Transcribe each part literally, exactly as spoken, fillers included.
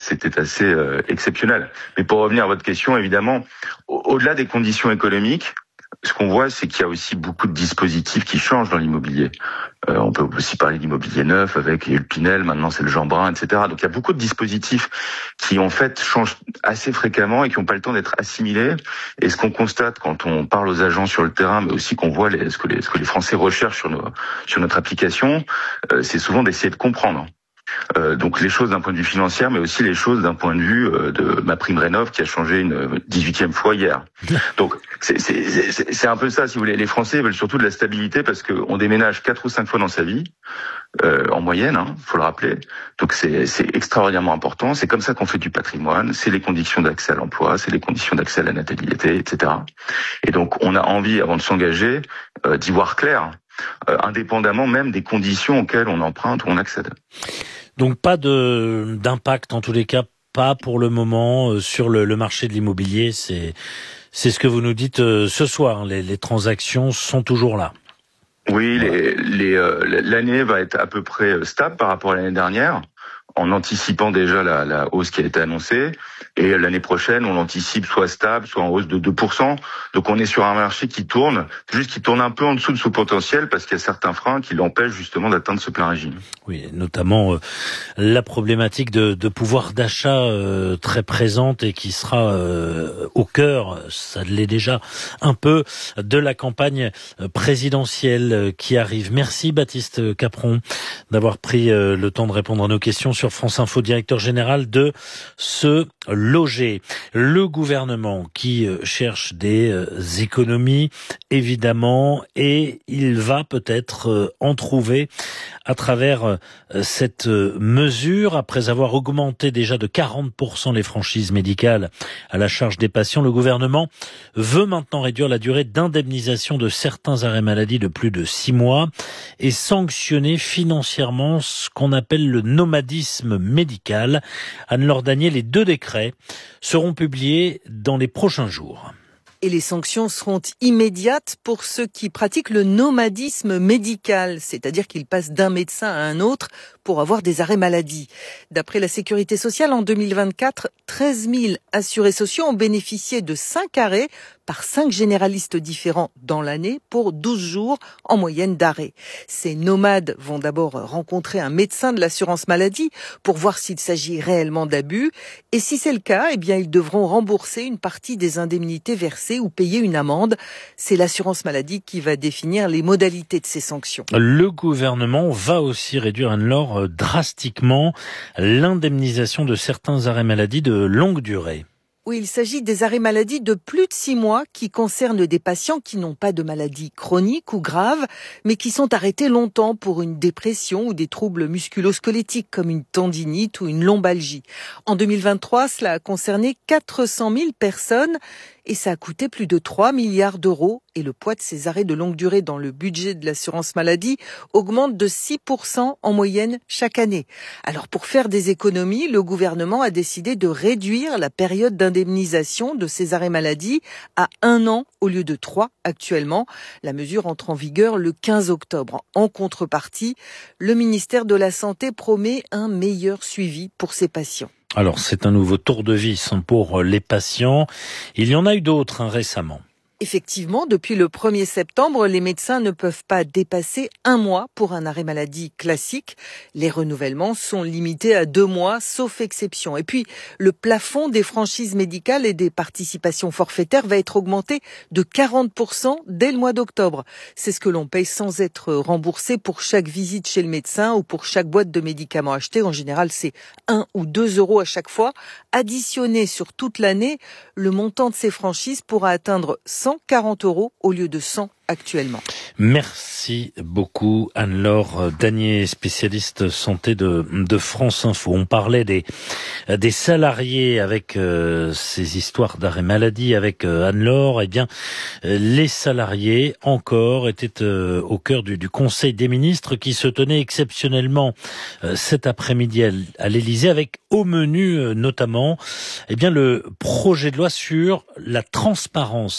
c'était assez euh, exceptionnel. Mais pour revenir à votre question, évidemment, au- au-delà des conditions économiques, ce qu'on voit, c'est qu'il y a aussi beaucoup de dispositifs qui changent dans l'immobilier. Euh, on peut aussi parler d'immobilier neuf avec le Pinel, maintenant c'est le Jean Brun, et cetera. Donc il y a beaucoup de dispositifs qui en fait changent assez fréquemment et qui n'ont pas le temps d'être assimilés. Et ce qu'on constate quand on parle aux agents sur le terrain, mais aussi qu'on voit les, ce, que les, ce que les Français recherchent sur, nos, sur notre application, euh, c'est souvent d'essayer de comprendre. Euh, donc les choses d'un point de vue financier, mais aussi les choses d'un point de vue euh, de ma prime rénov qui a changé une dix-huitième fois hier. Donc c'est, c'est, c'est, c'est un peu ça, si vous voulez. Les Français veulent surtout de la stabilité parce qu'on déménage quatre ou cinq fois dans sa vie, euh, en moyenne, hein, faut le rappeler. Donc c'est, c'est extraordinairement important. C'est comme ça qu'on fait du patrimoine. C'est les conditions d'accès à l'emploi, c'est les conditions d'accès à la natalité, et cetera. Et donc on a envie, avant de s'engager, euh, d'y voir clair, euh, indépendamment même des conditions auxquelles on emprunte ou on accède. Donc pas de d'impact en tous les cas, pas pour le moment euh, sur le, le marché de l'immobilier. C'est c'est ce que vous nous dites euh, ce soir. Les, les transactions sont toujours là. Oui, Voilà. les, les, euh, l'année va être à peu près stable par rapport à l'année dernière, en anticipant déjà la, la hausse qui a été annoncée. Et l'année prochaine, on l'anticipe soit stable, soit en hausse de deux pour cent. Donc on est sur un marché qui tourne, juste qui tourne un peu en dessous de son potentiel parce qu'il y a certains freins qui l'empêchent justement d'atteindre ce plein régime. Oui, notamment euh, la problématique de, de pouvoir d'achat euh, très présente et qui sera euh, au cœur, ça l'est déjà un peu, de la campagne présidentielle qui arrive. Merci Baptiste Capron d'avoir pris euh, le temps de répondre à nos questions sur France Info, directeur général de Se Loger. Le gouvernement qui euh, cherche des euh, économies, évidemment, et il va peut-être euh, en trouver à travers euh, cette euh, mesure. Après avoir augmenté déjà de quarante pour cent les franchises médicales à la charge des patients, le gouvernement veut maintenant réduire la durée d'indemnisation de certains arrêts maladie de plus de six mois et sanctionner financièrement ce qu'on appelle le nomadisme médical. Anne-Laure Daniel, les deux décrets seront publiés dans les prochains jours. Et les sanctions seront immédiates pour ceux qui pratiquent le nomadisme médical, c'est-à-dire qu'ils passent d'un médecin à un autre pour avoir des arrêts maladie. D'après la Sécurité sociale, en deux mille vingt-quatre, treize mille assurés sociaux ont bénéficié de cinq arrêts par cinq généralistes différents dans l'année pour douze jours en moyenne d'arrêt. Ces nomades vont d'abord rencontrer un médecin de l'assurance maladie pour voir s'il s'agit réellement d'abus. Et si c'est le cas, eh bien, ils devront rembourser une partie des indemnités versées ou payer une amende. C'est l'assurance maladie qui va définir les modalités de ces sanctions. Le gouvernement va aussi réduire, Anne-Laure, drastiquement l'indemnisation de certains arrêts maladie de longue durée. Oui, il s'agit des arrêts maladie de plus de six mois qui concernent des patients qui n'ont pas de maladie chronique ou grave, mais qui sont arrêtés longtemps pour une dépression ou des troubles musculo-squelettiques comme une tendinite ou une lombalgie. En deux mille vingt-trois, cela a concerné quatre cent mille personnes et ça a coûté plus de trois milliards d'euros. Et le poids de ces arrêts de longue durée dans le budget de l'assurance maladie augmente de six pour cent en moyenne chaque année. Alors pour faire des économies, le gouvernement a décidé de réduire la période d'indemnisation de ces arrêts maladie à un an au lieu de trois actuellement. La mesure entre en vigueur le quinze octobre. En contrepartie, le ministère de la Santé promet un meilleur suivi pour ces patients. Alors, c'est un nouveau tour de vis pour les patients. Il y en a eu d'autres hein, récemment. Effectivement, depuis le premier septembre, les médecins ne peuvent pas dépasser un mois pour un arrêt maladie classique. Les renouvellements sont limités à deux mois, sauf exception. Et puis, le plafond des franchises médicales et des participations forfaitaires va être augmenté de quarante pour cent dès le mois d'octobre. C'est ce que l'on paye sans être remboursé pour chaque visite chez le médecin ou pour chaque boîte de médicaments achetée. En général, c'est un ou deux euros à chaque fois. Additionné sur toute l'année, le montant de ces franchises pourra atteindre cent quarante euros au lieu de cent actuellement. Merci beaucoup Anne-Laure Danier, spécialiste santé de, de France Info. On parlait des, des salariés avec euh, ces histoires d'arrêt maladie avec euh, Anne-Laure. Eh bien, euh, les salariés encore étaient euh, au cœur du, du Conseil des ministres qui se tenait exceptionnellement euh, cet après-midi à, à l'Élysée avec au menu euh, notamment eh bien, le projet de loi sur la transparence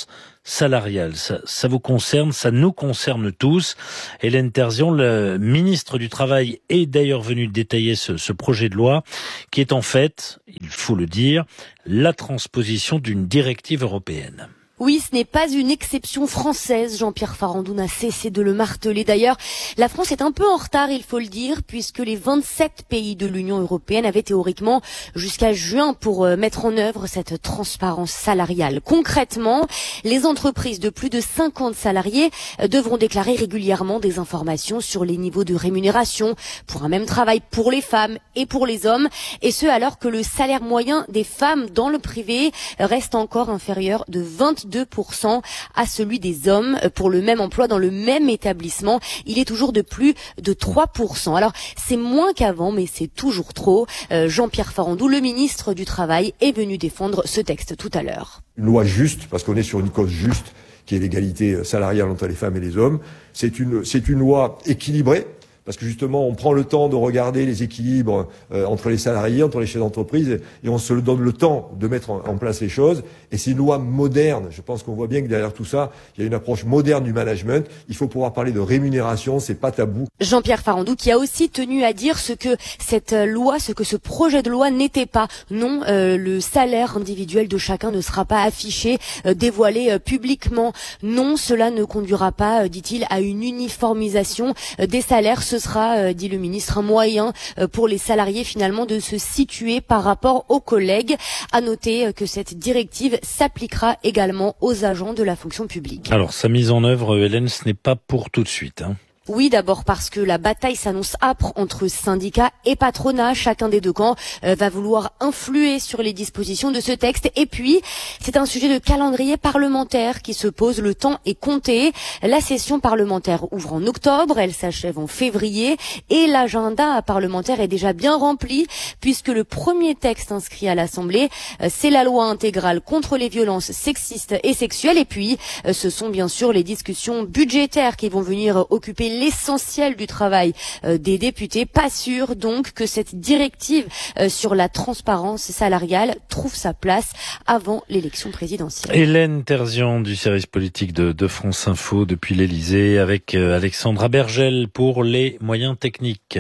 salariale. Ça, ça vous concerne, ça nous concerne tous. Hélène Terzian, le ministre du Travail, est d'ailleurs venue détailler ce, ce projet de loi qui est en fait, il faut le dire, la transposition d'une directive européenne. Oui, ce n'est pas une exception française. Jean-Pierre Farandou n'a cessé de le marteler. D'ailleurs, la France est un peu en retard, il faut le dire, puisque les vingt-sept pays de l'Union européenne avaient théoriquement jusqu'à juin pour mettre en œuvre cette transparence salariale. Concrètement, les entreprises de plus de cinquante salariés devront déclarer régulièrement des informations sur les niveaux de rémunération pour un même travail pour les femmes et pour les hommes, et ce alors que le salaire moyen des femmes dans le privé reste encore inférieur de vingt-deux pour cent à celui des hommes pour le même emploi dans le même établissement. Il est toujours de plus de trois pour cent. Alors, c'est moins qu'avant, mais c'est toujours trop. Euh, Jean-Pierre Farandou, le ministre du Travail, est venu défendre ce texte tout à l'heure. Une loi juste, parce qu'on est sur une cause juste, qui est l'égalité salariale entre les femmes et les hommes. C'est une, c'est une loi équilibrée, parce que justement, on prend le temps de regarder les équilibres euh, entre les salariés, entre les chefs d'entreprise, et on se donne le temps de mettre en, en place les choses. Et c'est une loi moderne. Je pense qu'on voit bien que derrière tout ça, il y a une approche moderne du management. Il faut pouvoir parler de rémunération, c'est pas tabou. Jean-Pierre Farandou qui a aussi tenu à dire ce que cette loi, ce que ce projet de loi n'était pas. Non, euh, le salaire individuel de chacun ne sera pas affiché, euh, dévoilé euh, publiquement. Non, cela ne conduira pas, euh, dit-il, à une uniformisation euh, des salaires. Ce sera, euh, dit le ministre, un moyen euh, pour les salariés finalement de se situer par rapport aux collègues. À noter euh, que cette directive s'appliquera également aux agents de la fonction publique. Alors, sa mise en œuvre, Hélène, ce n'est pas pour tout de suite, hein. Oui, d'abord parce que la bataille s'annonce âpre entre syndicats et patronat. Chacun des deux camps euh, va vouloir influer sur les dispositions de ce texte. Et puis, c'est un sujet de calendrier parlementaire qui se pose. Le temps est compté. La session parlementaire ouvre en octobre, elle s'achève en février. Et l'agenda parlementaire est déjà bien rempli, puisque le premier texte inscrit à l'Assemblée, euh, c'est la loi intégrale contre les violences sexistes et sexuelles. Et puis, euh, ce sont bien sûr les discussions budgétaires qui vont venir occuper l'essentiel du travail euh, des députés. Pas sûr donc que cette directive euh, sur la transparence salariale trouve sa place avant l'élection présidentielle. Hélène Terzian du service politique de, de France Info depuis l'Élysée avec euh, Alexandra Bergel pour les moyens techniques.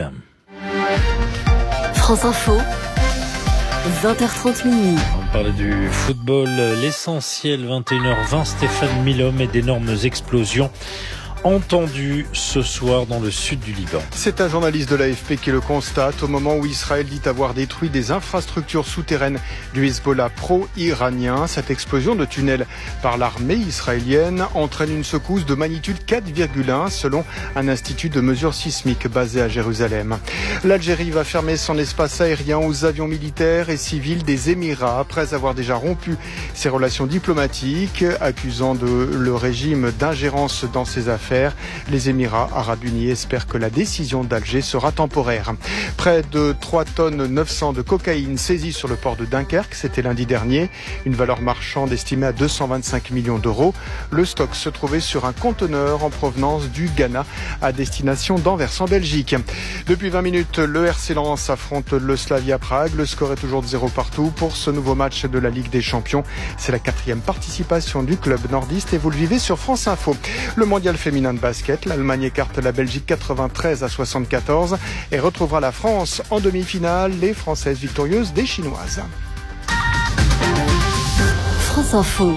France Info, vingt heures trente minuit. On parlait du football, l'essentiel vingt et une heures vingt, Stéphane Milhomme et d'énormes explosions entendu ce soir dans le sud du Liban. C'est un journaliste de l'A F P qui le constate au moment où Israël dit avoir détruit des infrastructures souterraines du Hezbollah pro-iranien. Cette explosion de tunnel par l'armée israélienne entraîne une secousse de magnitude quatre virgule un selon un institut de mesures sismiques basé à Jérusalem. L'Algérie va fermer son espace aérien aux avions militaires et civils des Émirats après avoir déjà rompu ses relations diplomatiques, accusant de, le régime d'ingérence dans ses affaires. Les Émirats arabes unis espèrent que la décision d'Alger sera temporaire. Près de trois tonnes neuf cents de cocaïne saisie sur le port de Dunkerque, c'était lundi dernier. Une valeur marchande estimée à deux cent vingt-cinq millions d'euros. Le stock se trouvait sur un conteneur en provenance du Ghana à destination d'Anvers en Belgique. Depuis vingt minutes, le R C Lens affronte le Slavia Prague. Le score est toujours de zéro partout pour ce nouveau match de la Ligue des Champions. C'est la quatrième participation du club nordiste et vous le vivez sur France Info. Le mondial féminin de basket, l'Allemagne écarte la Belgique quatre-vingt-treize à soixante-quatorze et retrouvera la France en demi-finale, les Françaises victorieuses des Chinoises. France Info.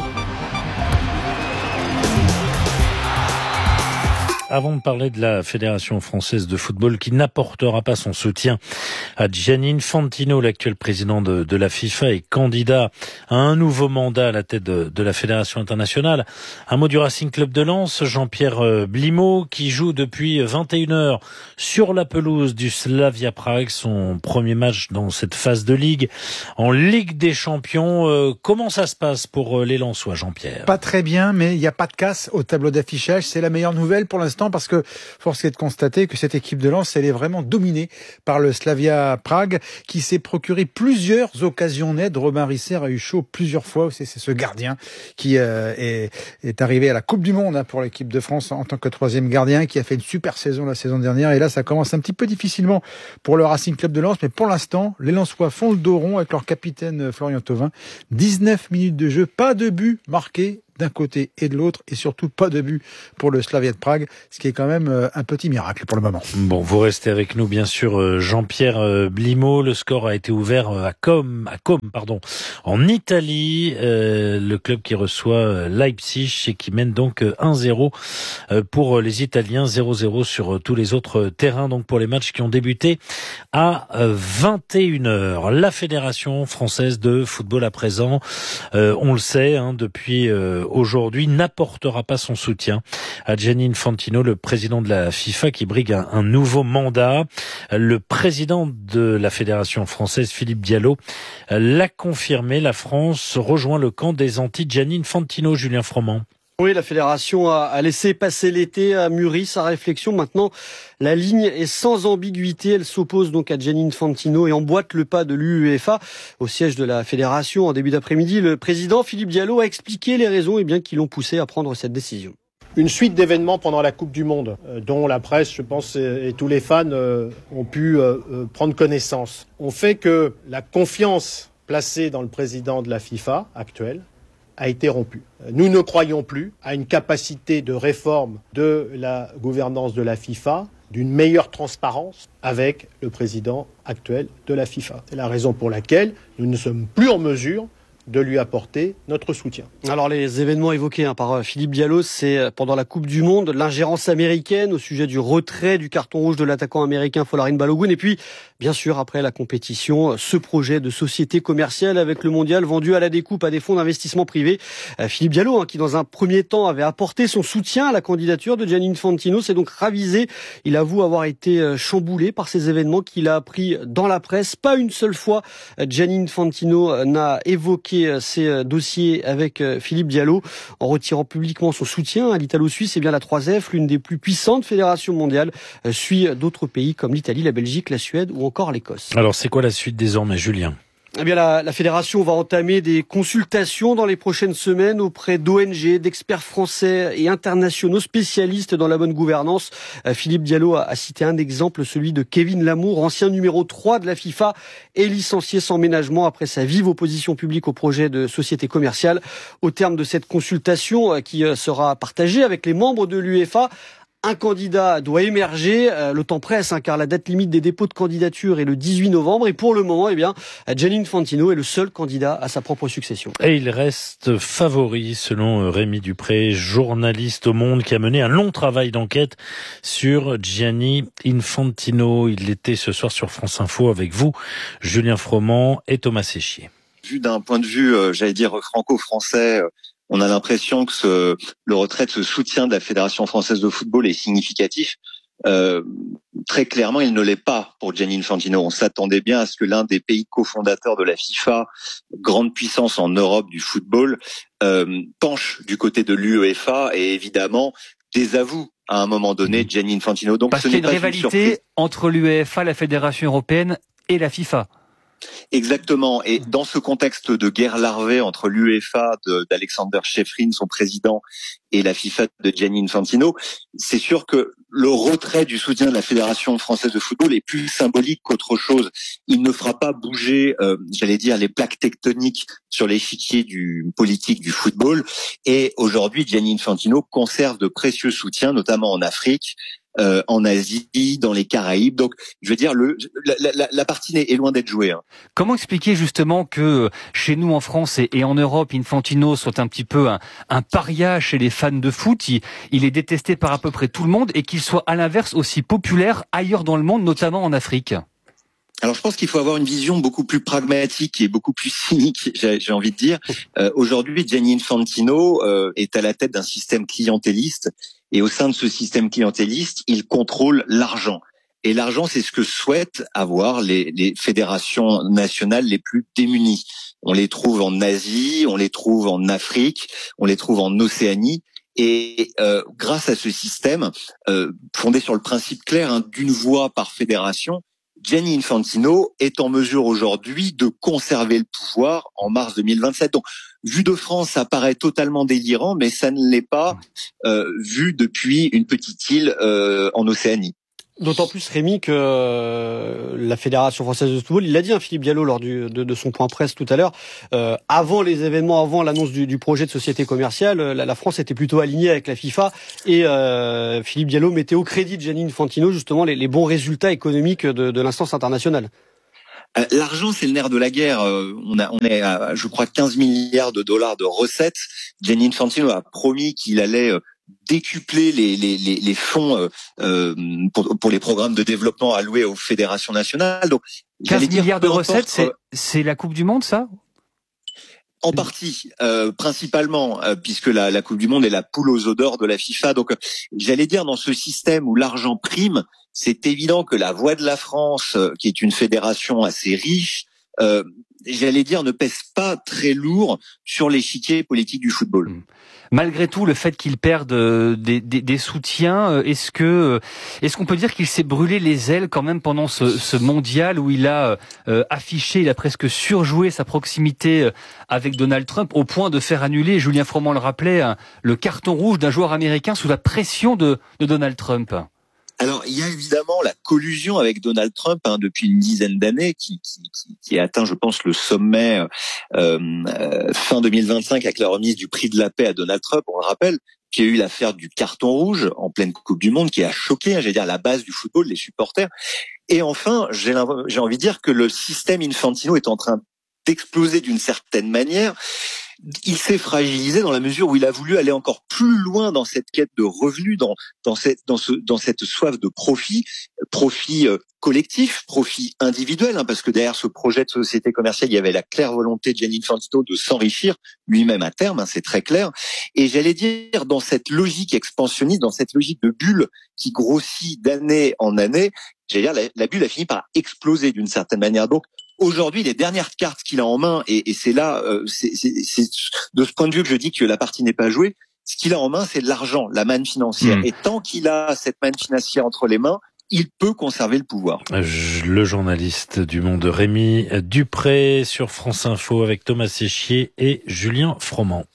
Avant de parler de la Fédération française de football qui n'apportera pas son soutien à Gianni Infantino, l'actuel président de, de la FIFA et candidat à un nouveau mandat à la tête de, de la Fédération internationale. Un mot du Racing Club de Lens, Jean-Pierre Blimaud, qui joue depuis vingt et une heures sur la pelouse du Slavia Prague, son premier match dans cette phase de Ligue, en Ligue des Champions. Euh, comment ça se passe pour les Lensois, Jean-Pierre? Pas très bien, mais il n'y a pas de casse au tableau d'affichage. C'est la meilleure nouvelle pour l'instant, parce que force est de constater que cette équipe de Lens, elle est vraiment dominée par le Slavia Prague, qui s'est procuré plusieurs occasions nettes. Robin Risser a eu chaud plusieurs fois. C'est, c'est ce gardien qui euh, est, est arrivé à la Coupe du Monde hein, pour l'équipe de France en tant que troisième gardien, qui a fait une super saison la saison dernière. Et là, ça commence un petit peu difficilement pour le Racing Club de Lens, mais pour l'instant, les Lensois font le dos rond avec leur capitaine Florian Thauvin. dix-neuf minutes de jeu, pas de but marqué d'un côté et de l'autre, et surtout pas de but pour le Slavia de Prague, ce qui est quand même un petit miracle pour le moment. Bon, vous restez avec nous, bien sûr, Jean-Pierre Blimaud. Le score a été ouvert à Com, à Com, pardon, en Italie. Euh, le club qui reçoit Leipzig et qui mène donc un zéro pour les Italiens, zéro zéro sur tous les autres terrains. Donc pour les matchs qui ont débuté à vingt et une heures. La Fédération française de football à présent, euh, on le sait, hein, depuis euh, aujourd'hui, n'apportera pas son soutien à Gianni Infantino, le président de la FIFA, qui brigue un, un nouveau mandat. Le président de la Fédération française, Philippe Diallo, l'a confirmé. La France rejoint le camp des anti-Gianni Infantino. Julien Froment. Oui, la fédération a laissé passer l'été, a mûri sa réflexion. Maintenant, la ligne est sans ambiguïté. Elle s'oppose donc à Gianni Infantino et emboîte le pas de l'UEFA. Au siège de la fédération, en début d'après-midi, le président Philippe Diallo a expliqué les raisons eh bien, qui l'ont poussé à prendre cette décision. Une suite d'événements pendant la Coupe du Monde, euh, dont la presse, je pense, et, et tous les fans euh, ont pu euh, euh, prendre connaissance, ont fait que la confiance placée dans le président de la FIFA actuel a été rompue. Nous ne croyons plus à une capacité de réforme de la gouvernance de la FIFA, d'une meilleure transparence avec le président actuel de la FIFA. C'est la raison pour laquelle nous ne sommes plus en mesure de lui apporter notre soutien. Alors les événements évoqués hein, par Philippe Diallo, c'est pendant la Coupe du Monde, l'ingérence américaine au sujet du retrait du carton rouge de l'attaquant américain Folarin Balogun, et puis bien sûr après la compétition, ce projet de société commerciale avec le mondial vendu à la découpe à des fonds d'investissement privés. Philippe Diallo, hein, qui dans un premier temps avait apporté son soutien à la candidature de Gianni Infantino, s'est donc ravisé. Il avoue avoir été chamboulé par ces événements qu'il a appris dans la presse. Pas une seule fois Gianni Infantino n'a évoqué ces dossiers avec Philippe Diallo en retirant publiquement son soutien à l'Italo-Suisse. Et bien la trois F, l'une des plus puissantes fédérations mondiales, suit d'autres pays comme l'Italie, la Belgique, la Suède ou encore l'Écosse. Alors c'est quoi la suite désormais, Julien ? Eh bien, la, la fédération va entamer des consultations dans les prochaines semaines auprès d'O N G, d'experts français et internationaux spécialistes dans la bonne gouvernance. Euh, Philippe Diallo a, a cité un exemple, celui de Kevin Lamour, ancien numéro trois de la FIFA et licencié sans ménagement après sa vive opposition publique au projet de société commerciale. Au terme de cette consultation euh, qui euh, sera partagée avec les membres de l'UEFA, un candidat doit émerger, euh, le temps presse, hein, car la date limite des dépôts de candidature est le dix-huit novembre. Et pour le moment, eh bien, Gianni Infantino est le seul candidat à sa propre succession. Et il reste favori, selon Rémi Dupré, journaliste au Monde, qui a mené un long travail d'enquête sur Gianni Infantino. Il était ce soir sur France Info avec vous, Julien Froment et Thomas Séchier. Vu d'un point de vue, euh, j'allais dire, franco-français, euh, on a l'impression que ce, le retrait de ce soutien de la Fédération française de football est significatif. Euh, très clairement, il ne l'est pas pour Gianni Infantino. On s'attendait bien à ce que l'un des pays cofondateurs de la FIFA, grande puissance en Europe du football, euh, penche du côté de l'UEFA et évidemment désavoue à un moment donné Gianni Infantino. Donc, Parce ce qu'il y a n'est une pas rivalité une entre l'UEFA, la Fédération européenne et la FIFA. Exactement. Et dans ce contexte de guerre larvée entre l'UEFA de, d'Alexander Šefčík, son président, et la FIFA de Gianni Infantino, c'est sûr que le retrait du soutien de la Fédération française de football est plus symbolique qu'autre chose. Il ne fera pas bouger, euh, j'allais dire, les plaques tectoniques sur l'échiquier du politique du football. Et aujourd'hui, Gianni Infantino conserve de précieux soutiens, notamment en Afrique, Euh, en Asie, dans les Caraïbes. Donc, je veux dire, le, la, la, la partie est loin d'être jouée. Hein. Comment expliquer justement que chez nous en France et, et en Europe, Infantino soit un petit peu un, un paria chez les fans de foot, il, il est détesté par à peu près tout le monde, et qu'il soit à l'inverse aussi populaire ailleurs dans le monde, notamment en Afrique? Alors, je pense qu'il faut avoir une vision beaucoup plus pragmatique et beaucoup plus cynique, j'ai, j'ai envie de dire. Euh, aujourd'hui, Gianni Infantino euh, est à la tête d'un système clientéliste, et au sein de ce système clientéliste, il contrôle l'argent. Et l'argent, c'est ce que souhaitent avoir les, les fédérations nationales les plus démunies. On les trouve en Asie, on les trouve en Afrique, on les trouve en Océanie. Et euh, grâce à ce système, euh, fondé sur le principe clair hein, d'une voix par fédération, Gianni Infantino est en mesure aujourd'hui de conserver le pouvoir en mars deux mille vingt-sept. Donc, vu de France, ça paraît totalement délirant, mais ça ne l'est pas euh, vu depuis une petite île euh, en Océanie. D'autant plus, Rémi, que euh, la Fédération française de football, il l'a dit, hein, Philippe Diallo, lors du, de, de son point presse tout à l'heure, euh, avant les événements, avant l'annonce du, du projet de société commerciale, la, la France était plutôt alignée avec la FIFA et euh, Philippe Diallo mettait au crédit de Gianni Infantino justement les, les bons résultats économiques de, de l'instance internationale. L'argent, c'est le nerf de la guerre. On a, on est à, je crois, quinze milliards de dollars de recettes. Gianni Infantino a promis qu'il allait décupler les, les, les, les fonds euh, pour, pour les programmes de développement alloués aux fédérations nationales. Donc, quinze milliards de recettes, c'est, c'est la Coupe du Monde, ça ? En partie, euh, principalement, euh, puisque la, la Coupe du Monde est la poule aux œufs d'or de la FIFA. Donc, j'allais dire, dans ce système où l'argent prime, c'est évident que la voix de la France, euh, qui est une fédération assez riche, euh, j'allais dire, ne pèse pas très lourd sur l'échiquier politique du football. Malgré tout, le fait qu'il perde euh, des, des, des soutiens, est-ce que est-ce qu'on peut dire qu'il s'est brûlé les ailes quand même pendant ce, ce mondial où il a euh, affiché, il a presque surjoué sa proximité avec Donald Trump au point de faire annuler, Julien Froment le rappelait, hein, le carton rouge d'un joueur américain sous la pression de, de Donald Trump. Alors, il y a évidemment la collusion avec Donald Trump hein, depuis une dizaine d'années qui, qui, qui, qui a atteint, je pense, le sommet euh, euh, fin deux mille vingt-cinq avec la remise du prix de la paix à Donald Trump. On le rappelle, qu'il y a eu l'affaire du carton rouge en pleine Coupe du Monde qui a choqué, hein, j'allais dire, la base du football, les supporters. Et enfin, j'ai, j'ai envie de dire que le système Infantino est en train d'exploser d'une certaine manière. Il s'est fragilisé dans la mesure où il a voulu aller encore plus loin dans cette quête de revenus, dans dans cette dans ce dans cette soif de profit, profit euh, collectif, profit individuel, hein, parce que derrière ce projet de société commerciale, il y avait la claire volonté de Gianni Infantino de s'enrichir lui-même à terme, hein, c'est très clair. Et j'allais dire dans cette logique expansionniste, dans cette logique de bulle qui grossit d'année en année, j'allais dire la, la bulle a fini par exploser d'une certaine manière. Donc aujourd'hui, les dernières cartes qu'il a en main, et, et c'est là, euh, c'est, c'est, c'est de ce point de vue que je dis que la partie n'est pas jouée, ce qu'il a en main, c'est de l'argent, la manne financière. Mmh. Et tant qu'il a cette manne financière entre les mains, il peut conserver le pouvoir. Le journaliste du Monde, Rémi Dupré, sur France Info, avec Thomas Séchier et Julien Froment.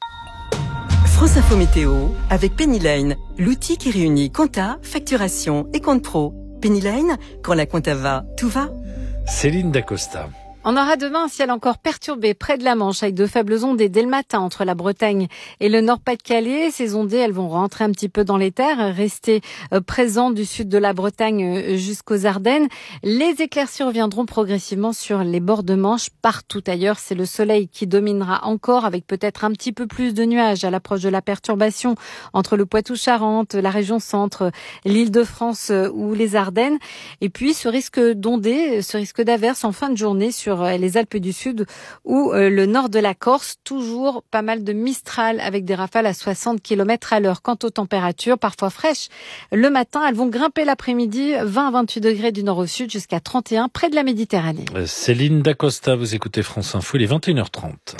France Info Météo, avec Pennyline, l'outil qui réunit compta, facturation et compte pro. Pennyline, quand la compta va, tout va. Céline Dacosta. On aura demain un ciel encore perturbé près de la Manche avec de faibles ondées dès le matin entre la Bretagne et le Nord-Pas-de-Calais. Ces ondées, elles vont rentrer un petit peu dans les terres, rester présentes du sud de la Bretagne jusqu'aux Ardennes. Les éclaircies reviendront progressivement sur les bords de Manche. Partout ailleurs, c'est le soleil qui dominera encore avec peut-être un petit peu plus de nuages à l'approche de la perturbation entre le Poitou-Charentes, la région centre, l'Île-de-France ou les Ardennes. Et puis, ce risque d'ondées, ce risque d'averses en fin de journée sur les Alpes du Sud ou le nord de la Corse. Toujours pas mal de Mistral avec des rafales à soixante kilomètres à l'heure. Quant aux températures, parfois fraîches, le matin, elles vont grimper l'après-midi, vingt à vingt-huit degrés du nord au sud jusqu'à trente et un près de la Méditerranée. Céline Dacosta, vous écoutez France Info, il est vingt et une heures trente.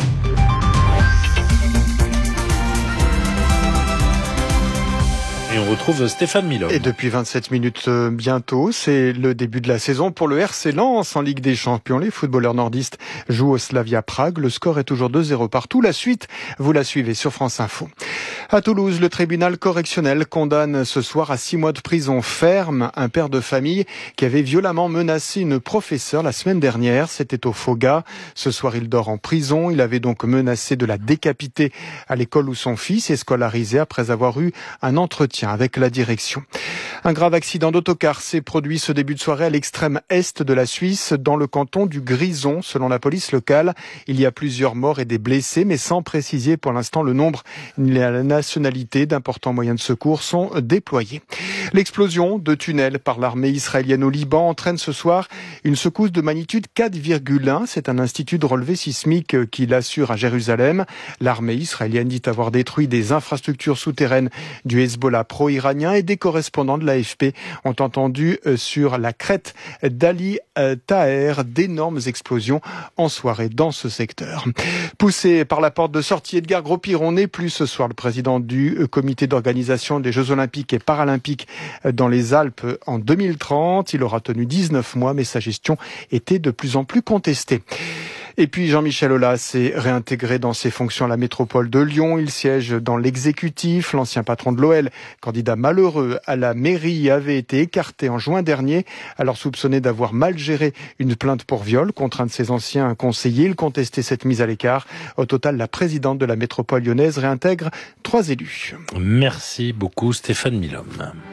Et on retrouve Stéphane Milon. Et depuis vingt-sept minutes bientôt, c'est le début de la saison pour le R C Lens en Ligue des Champions. Les footballeurs nordistes jouent au Slavia Prague. Le score est toujours deux zéro partout. La suite, vous la suivez sur France Info. À Toulouse, le tribunal correctionnel condamne ce soir à six mois de prison ferme un père de famille qui avait violemment menacé une professeure la semaine dernière. C'était au Foga. Ce soir, il dort en prison. Il avait donc menacé de la décapiter à l'école où son fils est scolarisé après avoir eu un entretien avec la direction. Un grave accident d'autocar s'est produit ce début de soirée à l'extrême est de la Suisse, dans le canton du Grison. Selon la police locale, il y a plusieurs morts et des blessés, mais sans préciser pour l'instant le nombre ni la nationalité. D'importants moyens de secours sont déployés. L'explosion de tunnels par l'armée israélienne au Liban entraîne ce soir une secousse de magnitude quatre virgule un. C'est un institut de relevé sismique qui l'assure à Jérusalem. L'armée israélienne dit avoir détruit des infrastructures souterraines du Hezbollah pro-iranien et des correspondants de l'A F P ont entendu sur la crête d'Ali Taher d'énormes explosions en soirée dans ce secteur. Poussé par la porte de sortie, Edgar Gros-Piron n'est plus ce soir le président du comité d'organisation des Jeux Olympiques et Paralympiques dans les Alpes en deux mille trente. Il aura tenu dix-neuf mois, mais sa gestion était de plus en plus contestée. Et puis Jean-Michel Aulas est réintégré dans ses fonctions à la métropole de Lyon. Il siège dans l'exécutif. L'ancien patron de l'O L, candidat malheureux à la mairie, avait été écarté en juin dernier, alors soupçonné d'avoir mal géré une plainte pour viol contre un de ses anciens conseillers. Il contestait cette mise à l'écart. Au total, la présidente de la métropole lyonnaise réintègre trois élus. Merci beaucoup Stéphane Milhomme.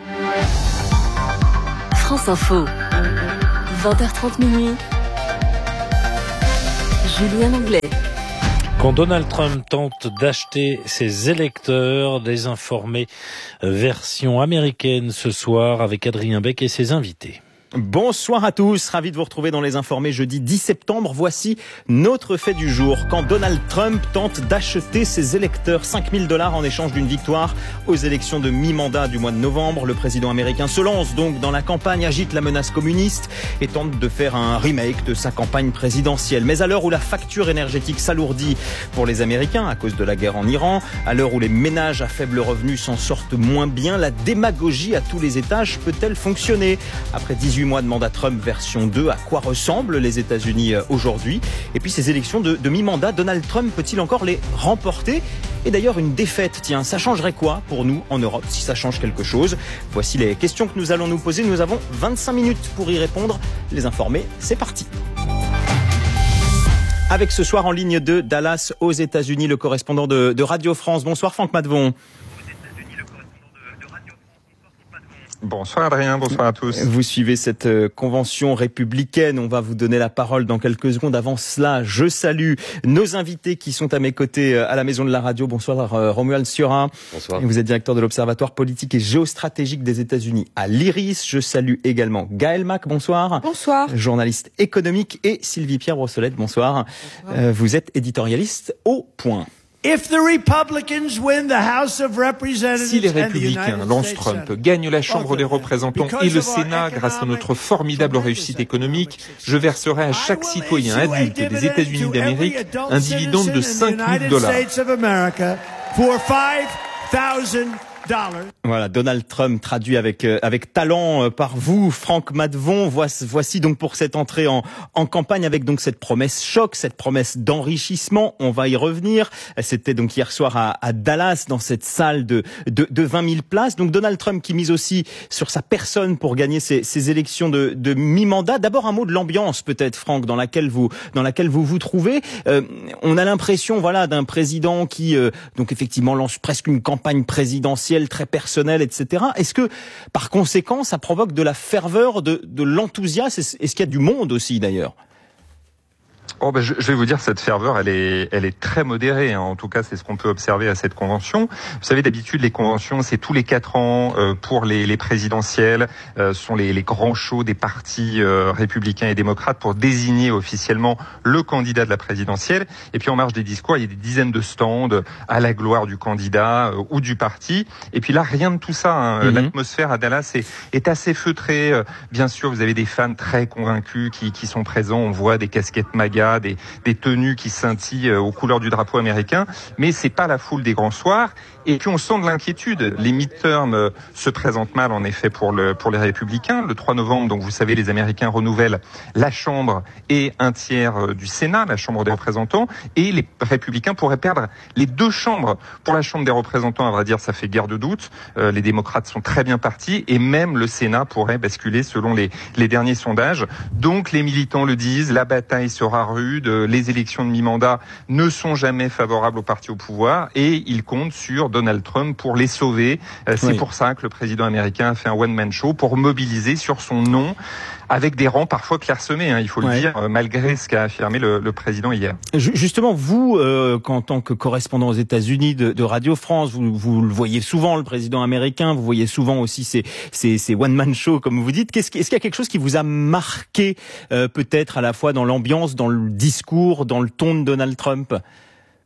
France Info, vingt heures trente minuit. Julien Anglais. Quand Donald Trump tente d'acheter ses électeurs, désinformés, version américaine ce soir avec Adrien Beck et ses invités. Bonsoir à tous, ravi de vous retrouver dans Les Informés jeudi dix septembre. Voici notre fait du jour. Quand Donald Trump tente d'acheter ses électeurs cinq mille dollars en échange d'une victoire aux élections de mi-mandat du mois de novembre, le président américain se lance donc dans la campagne, agite la menace communiste et tente de faire un remake de sa campagne présidentielle. Mais à l'heure où la facture énergétique s'alourdit pour les Américains à cause de la guerre en Iran, à l'heure où les ménages à faible revenu s'en sortent moins bien, la démagogie à tous les étages peut-elle fonctionner ? Après dix-huit mois de mandat Trump version deux, à quoi ressemblent les États-Unis aujourd'hui ? Et puis ces élections de, de mi-mandat, Donald Trump peut-il encore les remporter ? Et d'ailleurs une défaite, tiens, ça changerait quoi pour nous en Europe si ça change quelque chose ? Voici les questions que nous allons nous poser. Nous avons vingt-cinq minutes pour y répondre. Les Informés, c'est parti. Avec ce soir en ligne de Dallas aux États-Unis, le correspondant de, de Radio France. Bonsoir Franck Maddevon. Bonsoir Adrien, bonsoir à tous. Vous suivez cette convention républicaine, on va vous donner la parole dans quelques secondes. Avant cela, je salue nos invités qui sont à mes côtés à la Maison de la Radio. Bonsoir Romuald Sciorra. Bonsoir. Vous êtes directeur de l'Observatoire politique et géostratégique des États-Unis à l'Iris. Je salue également Gaël Mac, bonsoir. Bonsoir. Journaliste économique, et Sylvie-Pierre Brossolette, bonsoir. bonsoir. Euh, vous êtes éditorialiste au Point. Si les républicains lancent Trump, gagnent la Chambre des représentants et le Sénat grâce à notre formidable réussite économique, je verserai à chaque citoyen adulte des États-Unis d'Amérique un dividende de cinq mille dollars. Voilà, Donald Trump traduit avec euh, avec talent euh, par vous, Franck Maddevon. Voici, voici donc pour cette entrée en en campagne avec donc cette promesse choc, cette promesse d'enrichissement. On va y revenir. C'était donc hier soir à, à Dallas, dans cette salle de de, de vingt mille places. Donc Donald Trump qui mise aussi sur sa personne pour gagner ces, ces élections de, de mi-mandat. D'abord un mot de l'ambiance peut-être, Franck, dans laquelle vous dans laquelle vous vous trouvez. Euh, on a l'impression, voilà, d'un président qui euh, donc effectivement lance presque une campagne présidentielle très personnel, et cetera. Est-ce que, par conséquent, ça provoque de la ferveur, de, de l'enthousiasme ? Est-ce qu'il y a du monde aussi, d'ailleurs ? Oh ben je, je vais vous dire, cette ferveur, elle est, elle est très modérée. Hein. En tout cas, c'est ce qu'on peut observer à cette convention. Vous savez, d'habitude, les conventions, c'est tous les quatre ans euh, pour les, les présidentielles. Euh, sont les, les grands shows des partis euh, républicains et démocrates pour désigner officiellement le candidat de la présidentielle. Et puis, en marge des discours, il y a des dizaines de stands à la gloire du candidat euh, ou du parti. Et puis là, rien de tout ça. Hein. Mm-hmm. L'atmosphère à Dallas est, est assez feutrée. Euh, bien sûr, vous avez des fans très convaincus qui, qui sont présents. On voit des casquettes MAGA, Des, des tenues qui scintillent aux couleurs du drapeau américain, mais c'est pas la foule des grands soirs. Et puis on sent de l'inquiétude. Les midterms se présentent mal en effet pour le pour les républicains. Le trois novembre, donc vous savez, les Américains renouvellent la Chambre et un tiers du Sénat, la Chambre des représentants, et les républicains pourraient perdre les deux chambres. Pour la Chambre des représentants, à vrai dire, ça fait guère de doute. Euh, les démocrates sont très bien partis, et même le Sénat pourrait basculer selon les les derniers sondages. Donc les militants le disent, la bataille sera rude. Les élections de mi-mandat ne sont jamais favorables au parti au pouvoir et ils comptent sur Donald Trump pour les sauver. C'est oui. pour ça que le président américain a fait un one-man show pour mobiliser sur son nom, avec des rangs parfois clairsemés, hein, il faut ouais. le dire, malgré ce qu'a affirmé le, le président hier. Justement, vous, euh, en tant que correspondant aux États-Unis de, de Radio France, vous, vous le voyez souvent, le président américain, vous voyez souvent aussi ces, ces, ces one-man shows, comme vous dites. Qu'est-ce, est-ce qu'il y a quelque chose qui vous a marqué, euh, peut-être à la fois dans l'ambiance, dans le discours, dans le ton de Donald Trump ?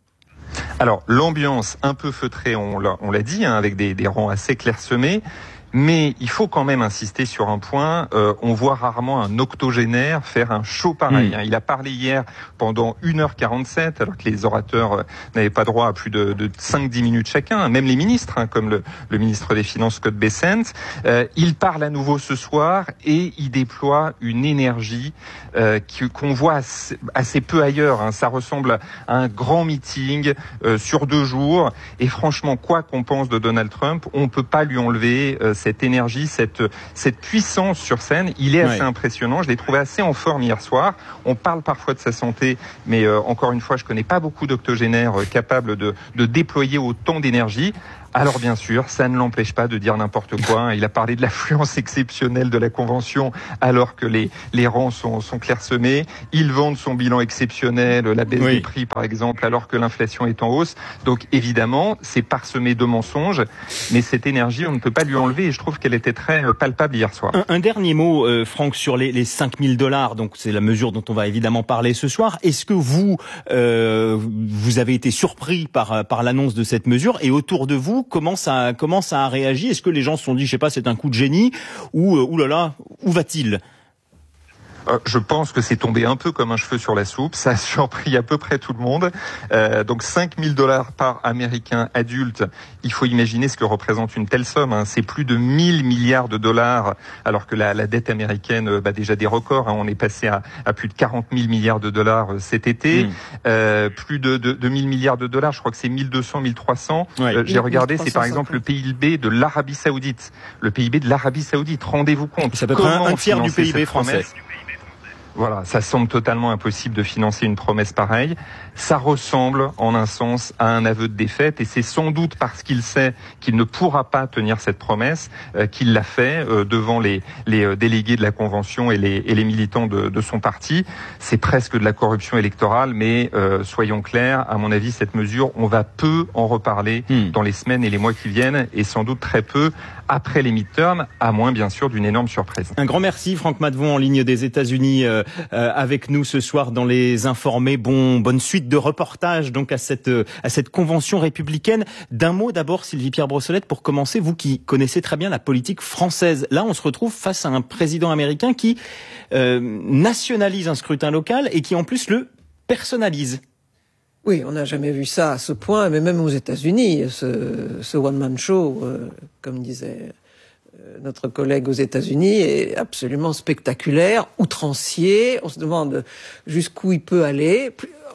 Alors, l'ambiance un peu feutrée, on l'a, on l'a dit, hein, avec des, des rangs assez clairsemés. Mais il faut quand même insister sur un point, euh, on voit rarement un octogénaire faire un show pareil. Mmh. Il a parlé hier pendant une heure quarante-sept, alors que les orateurs n'avaient pas droit à plus de, de cinq dix minutes chacun, même les ministres, hein, comme le, le ministre des Finances Scott Bessent. Euh, il parle à nouveau ce soir et il déploie une énergie euh, qu'on voit assez, assez peu ailleurs. Hein. Ça ressemble à un grand meeting euh, sur deux jours. Et franchement, quoi qu'on pense de Donald Trump, on peut pas lui enlever euh, cette énergie, cette cette puissance sur scène. Il est assez ouais. impressionnant. Je l'ai trouvé assez en forme hier soir. On parle parfois de sa santé, mais euh, encore une fois, je connais pas beaucoup d'octogénaires euh, capables de de déployer autant d'énergie. Alors bien sûr, ça ne l'empêche pas de dire n'importe quoi. Il a parlé de l'affluence exceptionnelle de la Convention alors que les, les rangs sont, sont clairsemés. Il vante son bilan exceptionnel, la baisse oui. des prix par exemple, alors que l'inflation est en hausse. Donc évidemment, c'est parsemé de mensonges, mais cette énergie, on ne peut pas lui enlever et je trouve qu'elle était très palpable hier soir. Un, un dernier mot, euh, Franck, sur les, les cinq mille dollars. Donc c'est la mesure dont on va évidemment parler ce soir. Est-ce que vous, euh, vous avez été surpris par, par l'annonce de cette mesure et autour de vous, Comment ça, comment ça a réagi? Est-ce que les gens se sont dit, je sais pas, c'est un coup de génie ou, euh, oulala, où va-t-il? Euh, je pense que c'est tombé un peu comme un cheveu sur la soupe. Ça a surpris à peu près tout le monde. Euh, donc cinq mille dollars par Américain adulte. Il faut imaginer ce que représente une telle somme. Hein. C'est plus de mille milliards de dollars, alors que la, la dette américaine bat déjà des records. Hein. On est passé à, à plus de quarante mille milliards de dollars cet été. Mmh. Euh, plus de, de, de mille milliards de dollars. Je crois que c'est mille deux cents, mille trois cents. Ouais. Euh, j'ai regardé, c'est par exemple le P I B de l'Arabie Saoudite. Le P I B de l'Arabie Saoudite. Rendez-vous compte. C'est à peu près un tiers du P I B français. Promesse. Voilà, ça semble totalement impossible de financer une promesse pareille. Ça ressemble, en un sens, à un aveu de défaite, et c'est sans doute parce qu'il sait qu'il ne pourra pas tenir cette promesse euh, qu'il l'a fait euh, devant les, les euh, délégués de la Convention et les, et les militants de, de son parti. C'est presque de la corruption électorale, mais euh, soyons clairs, à mon avis, cette mesure, on va peu en reparler mmh. dans les semaines et les mois qui viennent, et sans doute très peu après les midterms, à moins bien sûr d'une énorme surprise. Un grand merci, Franck Maddevon, en ligne des États-Unis. Euh, Euh, avec nous ce soir dans Les Informés. Bon, bonne suite de reportages donc à cette euh, à cette convention républicaine. D'un mot d'abord, Sylvie-Pierre Brossolette, pour commencer, vous qui connaissez très bien la politique française. Là, on se retrouve face à un président américain qui euh, nationalise un scrutin local et qui en plus le personnalise. Oui, on n'a jamais vu ça à ce point, mais même aux États-Unis, ce, ce one-man show, euh, comme disait notre collègue aux États-Unis, est absolument spectaculaire, outrancier. On se demande jusqu'où il peut aller.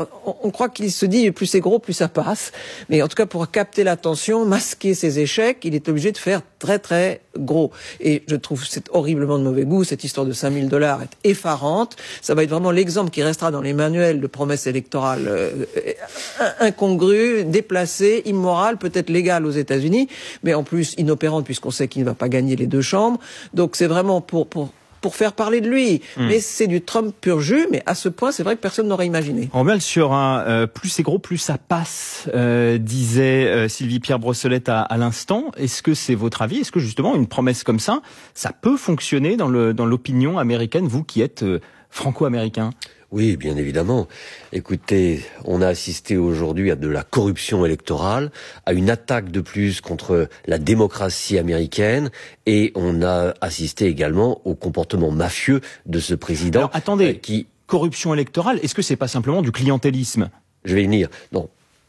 On croit qu'il se dit plus c'est gros, plus ça passe. Mais en tout cas, pour capter l'attention, masquer ses échecs, il est obligé de faire très très gros. Et je trouve c'est horriblement de mauvais goût. Cette histoire de cinq mille dollars est effarante. Ça va être vraiment l'exemple qui restera dans les manuels de promesses électorales euh, incongrues, déplacées, immorales, peut-être légales aux États-Unis, mais en plus inopérantes puisqu'on sait qu'il ne va pas gagner les deux chambres. Donc c'est vraiment pour pour pour faire parler de lui. Mmh. Mais c'est du Trump pur jus, mais à ce point, c'est vrai que personne n'aurait imaginé. On revient sur un euh, plus c'est gros, plus ça passe, euh, disait euh, Sylvie-Pierre Brossolette à, à l'instant. Est-ce que c'est votre avis? Est-ce que justement une promesse comme ça, ça peut fonctionner dans le dans l'opinion américaine, vous qui êtes euh, franco-américain? Oui, bien évidemment. Écoutez, on a assisté aujourd'hui à de la corruption électorale, à une attaque de plus contre la démocratie américaine, et on a assisté également au comportement mafieux de ce président. Alors, attendez, euh, qui corruption électorale, est-ce que c'est pas simplement du clientélisme? Je vais y venir. Non.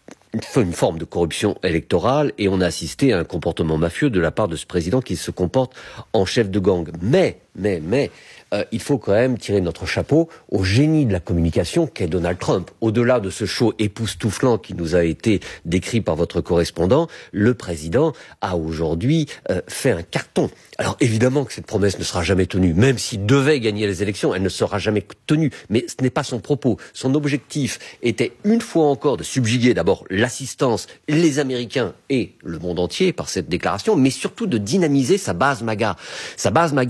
Une forme de corruption électorale, et on a assisté à un comportement mafieux de la part de ce président qui se comporte en chef de gang. Mais, mais, mais, euh, il faut quand même tirer notre chapeau au génie de la communication qu'est Donald Trump. Au-delà de ce show époustouflant qui nous a été décrit par votre correspondant, le président a aujourd'hui euh, fait un carton. Alors évidemment que cette promesse ne sera jamais tenue, même s'il devait gagner les élections, elle ne sera jamais tenue. Mais ce n'est pas son propos. Son objectif était une fois encore de subjuguer d'abord l'assistance, les Américains et le monde entier par cette déclaration, mais surtout de dynamiser sa base MAGA. Sa base MAGA, le cœur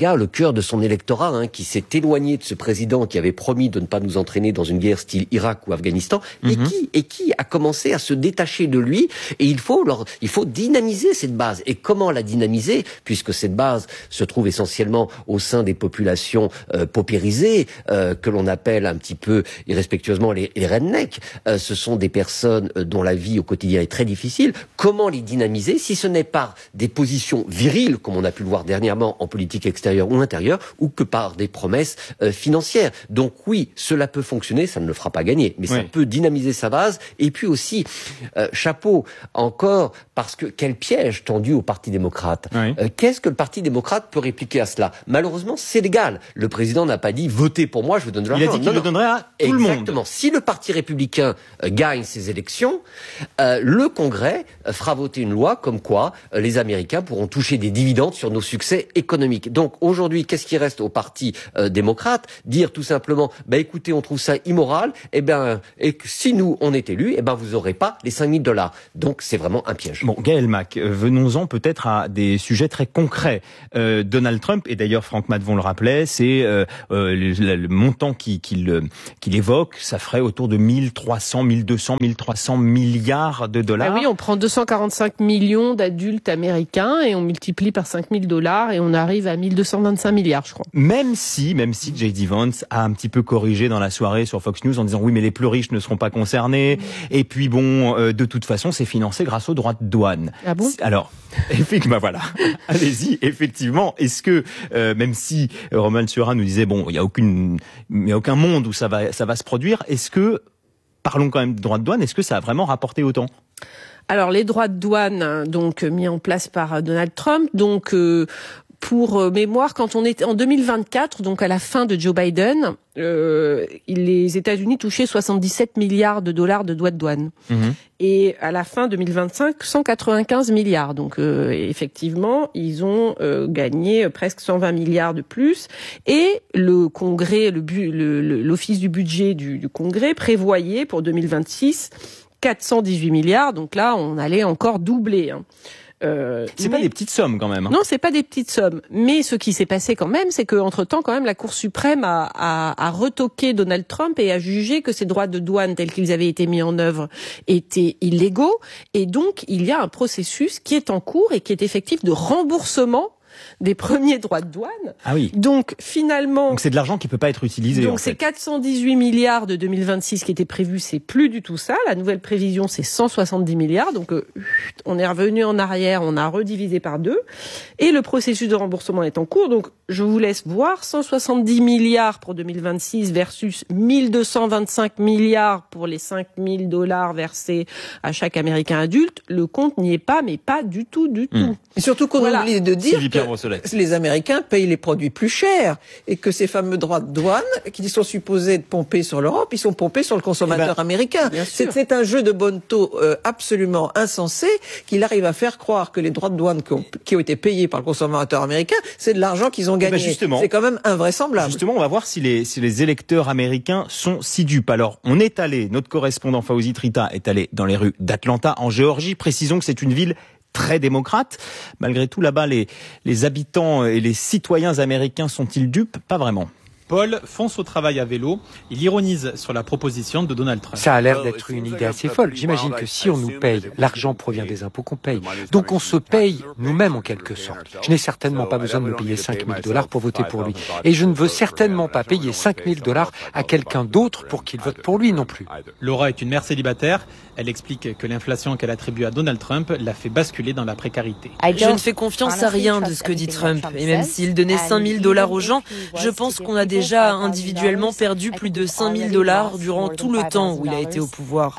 plusieurs de son électorat hein, qui s'est éloigné de ce président qui avait promis de ne pas nous entraîner dans une guerre style Irak ou Afghanistan, mm-hmm. et qui et qui a commencé à se détacher de lui. Et il faut leur, il faut dynamiser cette base. Et comment la dynamiser, puisque cette base se trouve essentiellement au sein des populations euh, paupérisées, euh, que l'on appelle un petit peu irrespectueusement les, les rednecks. Euh, ce sont des personnes euh, dont la vie au quotidien est très difficile. Comment les dynamiser si ce n'est par des positions viriles, comme on a pu le voir dernièrement en politique extérieure ou intérieure, ou que par des promesses euh, financières. Donc oui, cela peut fonctionner, ça ne le fera pas gagner, mais oui. ça peut dynamiser sa base. Et puis aussi, euh, chapeau encore, parce que quel piège tendu au Parti démocrate. Oui. Euh, qu'est-ce que le Parti démocrate peut répliquer à cela? Malheureusement, c'est légal. Le président n'a pas dit votez pour moi, je vous donne de l'argent. Il a dit qu'il non, le donnerait à tout Exactement. le monde. Exactement. Si le Parti républicain euh, gagne ces élections, euh, le Congrès euh, fera voter une loi comme quoi euh, les Américains pourront toucher des dividendes sur nos succès économiques. Donc aujourd'hui, qu'est-ce qui reste au Parti euh, démocrate? Dire tout simplement, bah écoutez, on trouve ça immoral, et ben, et si nous on est élus, et ben vous aurez pas les cinq mille dollars. Donc c'est vraiment un piège. Bon, Gaël Mac, venons-en peut-être à des sujets très concrets. Euh, Donald Trump, et d'ailleurs Franck Matvon le rappelait, c'est euh, euh, le, le montant qu'il, qu'il, qu'il évoque, ça ferait autour de mille trois cents, mille deux cents, mille trois cents milliards de dollars. Ah oui, on prend deux cent quarante-cinq millions d'adultes américains et on multiplie par cinq mille dollars et on arrive à mille deux cent vingt-cinq milliards, je crois. Même si, même si J D Vance a un petit peu corrigé dans la soirée sur Fox News en disant oui, mais les plus riches ne seront pas concernés. Mmh. Et puis bon, euh, de toute façon, c'est financé grâce aux droits de douane. Ah bon? Alors, effectivement, voilà. Allez-y, effectivement. Est-ce que, euh, même si Roman Surin nous disait bon, il y a aucune, il y a aucun monde où ça va, ça va se produire. Est-ce que, parlons quand même de droits de douane, est-ce que ça a vraiment rapporté autant? Alors, les droits de douane, donc mis en place par Donald Trump, donc. Euh, Pour mémoire, quand on était en deux mille vingt-quatre, donc à la fin de Joe Biden, euh, les États-Unis touchaient soixante-dix-sept milliards de dollars de droits de douane. Mmh. Et à la fin deux mille vingt-cinq, cent quatre-vingt-quinze milliards. Donc euh, effectivement, ils ont euh, gagné presque cent vingt milliards de plus. Et le Congrès, le, bu, le, le l'Office du budget du, du Congrès prévoyait pour deux mille vingt-six quatre cent dix-huit milliards. Donc là, on allait encore doubler. Hein. Euh, c'est mais... pas des petites sommes quand même. Hein. Non, c'est pas des petites sommes. Mais ce qui s'est passé quand même, c'est qu'entre temps, quand même, la Cour suprême a, a, a retoqué Donald Trump et a jugé que ces droits de douane tels qu'ils avaient été mis en œuvre étaient illégaux. Et donc, il y a un processus qui est en cours et qui est effectif de remboursement des premiers droits de douane. Ah oui. Donc finalement, donc c'est de l'argent qui peut pas être utilisé. Donc en c'est fait. quatre cent dix-huit milliards de deux mille vingt-six qui étaient prévus, c'est plus du tout ça. La nouvelle prévision c'est cent soixante-dix milliards. Donc euh, on est revenu en arrière, on a redivisé par deux et le processus de remboursement est en cours. Donc je vous laisse voir cent soixante-dix milliards pour deux mille vingt-six versus mille deux cent vingt-cinq milliards pour les cinq mille dollars versés à chaque Américain adulte. Le compte n'y est pas, mais pas du tout, du tout. Mmh. Et surtout qu'on voilà. oublie de dire que les Américains payent les produits plus chers et que ces fameux droits de douane qui sont supposés être pompés sur l'Europe, ils sont pompés sur le consommateur eh ben, américain. C'est, c'est un jeu de bonneteau euh, absolument insensé qu'il arrive à faire croire que les droits de douane qui ont, qui ont été payés par le consommateur américain, c'est de l'argent qu'ils ont gagné. Eh ben justement, c'est quand même invraisemblable. Justement, on va voir si les, si les électeurs américains sont si dupes. Alors, on est allé, notre correspondant Fawzi Trita est allé dans les rues d'Atlanta, en Géorgie. Précisons que c'est une ville très démocrate. Malgré tout, là-bas, les, les habitants et les citoyens américains sont-ils dupes? Pas vraiment. Paul fonce au travail à vélo. Il ironise sur la proposition de Donald Trump. Ça a l'air d'être une idée assez folle. J'imagine que si on nous paye, l'argent provient des impôts qu'on paye. Donc on se paye nous-mêmes en quelque sorte. Je n'ai certainement pas besoin de me payer cinq mille dollars pour voter pour lui. Et je ne veux certainement pas payer cinq mille dollars à quelqu'un d'autre pour qu'il vote pour lui non plus. Laura est une mère célibataire. Elle explique que l'inflation qu'elle attribue à Donald Trump l'a fait basculer dans la précarité. Je ne fais confiance à rien de ce que dit Trump. Et même s'il donnait cinq mille dollars aux gens, je pense qu'on a déjà individuellement perdu plus de cinq mille dollars durant tout le temps où il a été au pouvoir.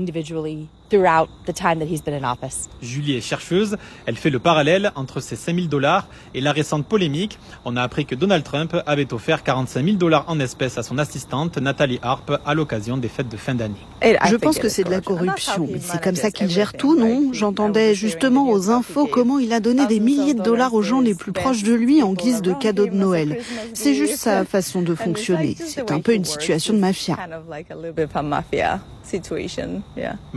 Julie est chercheuse. Elle fait le parallèle entre ces cinq mille dollars et la récente polémique. On a appris que Donald Trump avait offert quarante-cinq mille dollars en espèces à son assistante Nathalie Harp à l'occasion des fêtes de fin d'année. Je pense que c'est de la corruption. C'est comme ça qu'il gère tout, non? J'entendais justement aux infos comment il a donné des milliers de dollars aux gens les plus proches de lui en guise de cadeau de Noël. C'est juste sa façon de fonctionner. C'est un peu une situation de mafia. Malgré ce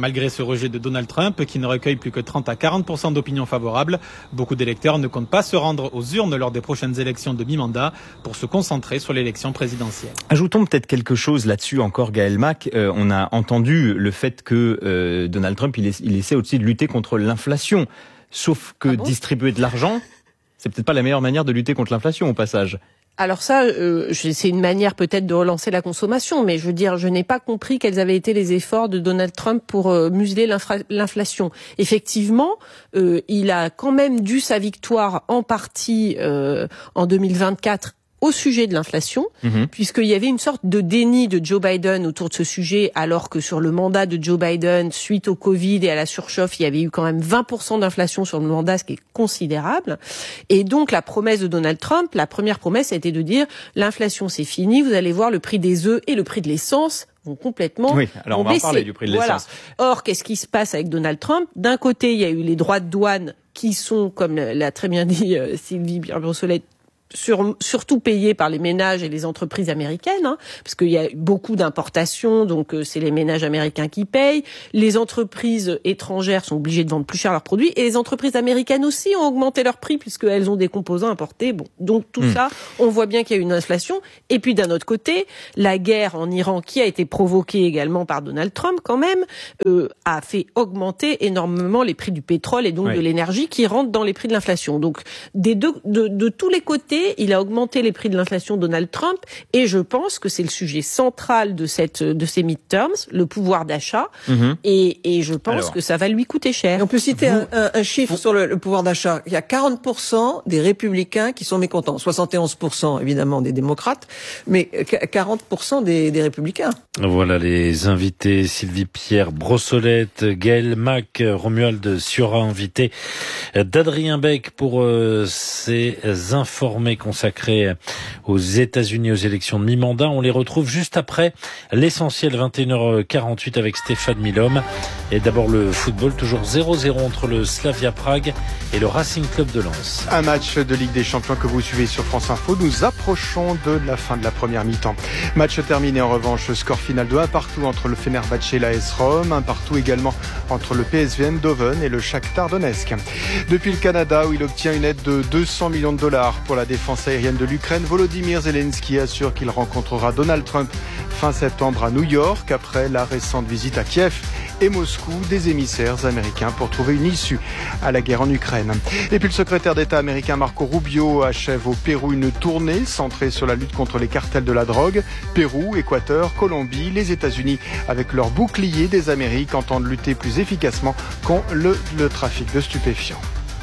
rejet de Donald Trump, qui ne recueille plus que trente à quarante pour cent d'opinions favorables. Beaucoup d'électeurs ne comptent pas se rendre aux urnes lors des prochaines élections de mi-mandat pour se concentrer sur l'élection présidentielle. Ajoutons peut-être quelque chose là-dessus encore, Gaël Mac. Euh, on a entendu le fait que euh, Donald Trump, il, essa- il essaie aussi de lutter contre l'inflation. Sauf que ah bon distribuer de l'argent, c'est peut-être pas la meilleure manière de lutter contre l'inflation au passage. Alors ça, euh, c'est une manière peut-être de relancer la consommation, mais je veux dire, je n'ai pas compris quels avaient été les efforts de Donald Trump pour euh, museler l'infra- l'inflation. Effectivement, euh, il a quand même dû sa victoire en partie euh, en deux mille vingt-quatre au sujet de l'inflation, mmh. puisqu'il y avait une sorte de déni de Joe Biden autour de ce sujet, alors que sur le mandat de Joe Biden, suite au Covid et à la surchauffe, il y avait eu quand même vingt pour cent d'inflation sur le mandat, ce qui est considérable. Et donc, la promesse de Donald Trump, la première promesse a été de dire, l'inflation c'est fini, vous allez voir le prix des œufs et le prix de l'essence vont complètement Oui, alors on va en parler du prix de l'essence. Voilà. Or, qu'est-ce qui se passe avec Donald Trump ? D'un côté, il y a eu les droits de douane qui sont, comme l'a très bien dit euh, Sylvie Brossolette, Sur, surtout payés par les ménages et les entreprises américaines, hein, parce qu'il y a beaucoup d'importations, donc euh, c'est les ménages américains qui payent. Les entreprises étrangères sont obligées de vendre plus cher leurs produits, et les entreprises américaines aussi ont augmenté leurs prix puisqu'elles ont des composants importés. Bon, donc tout mmh. ça, on voit bien qu'il y a une inflation. Et puis d'un autre côté, la guerre en Iran, qui a été provoquée également par Donald Trump, quand même, euh, a fait augmenter énormément les prix du pétrole et donc oui. de l'énergie, qui rentrent dans les prix de l'inflation. Donc des deux, de, de tous les côtés, il a augmenté les prix de l'inflation, Donald Trump, et je pense que c'est le sujet central de cette de ces midterms, le pouvoir d'achat, mmh. et, et je pense Alors. que ça va lui coûter cher. Et on peut citer vous, un, un, un chiffre vous, sur le, le pouvoir d'achat. Il y a quarante pour cent des républicains qui sont mécontents, soixante et onze pour cent évidemment des démocrates, mais quarante pour cent des, des républicains. Voilà les invités, Sylvie Pierre Brossolette, Gaël Mac, Romuald Siora, invité d'Adrien Beck pour euh, ces informés consacrés aux États-Unis, aux élections de mi-mandat. On les retrouve juste après l'essentiel, vingt et une heures quarante-huit avec Stéphane Milhomme. Et d'abord le football, toujours zéro zéro entre le Slavia Prague et le Racing Club de Lens. Un match de Ligue des Champions que vous suivez sur France Info. Nous approchons de la fin de la première mi-temps. Match terminé en revanche, score final de un partout entre le Fenerbahçe et l'A S Rome, un partout également entre le P S V Eindhoven et le Shakhtar Donetsk. Depuis le Canada, où il obtient une aide de deux cents millions de dollars pour la défense aérienne de l'Ukraine, Volodymyr Zelensky assure qu'il rencontrera Donald Trump fin septembre à New York, après la récente visite à Kiev et Moscou des émissaires américains pour trouver une issue à la guerre en Ukraine. Et puis le secrétaire d'État américain Marco Rubio achève au Pérou une tournée centrée sur la lutte contre les cartels de la drogue. Pérou, Équateur, Colombie, les États-Unis, avec leur bouclier des Amériques, entendent lutter plus efficacement contre le, le trafic de stupéfiants.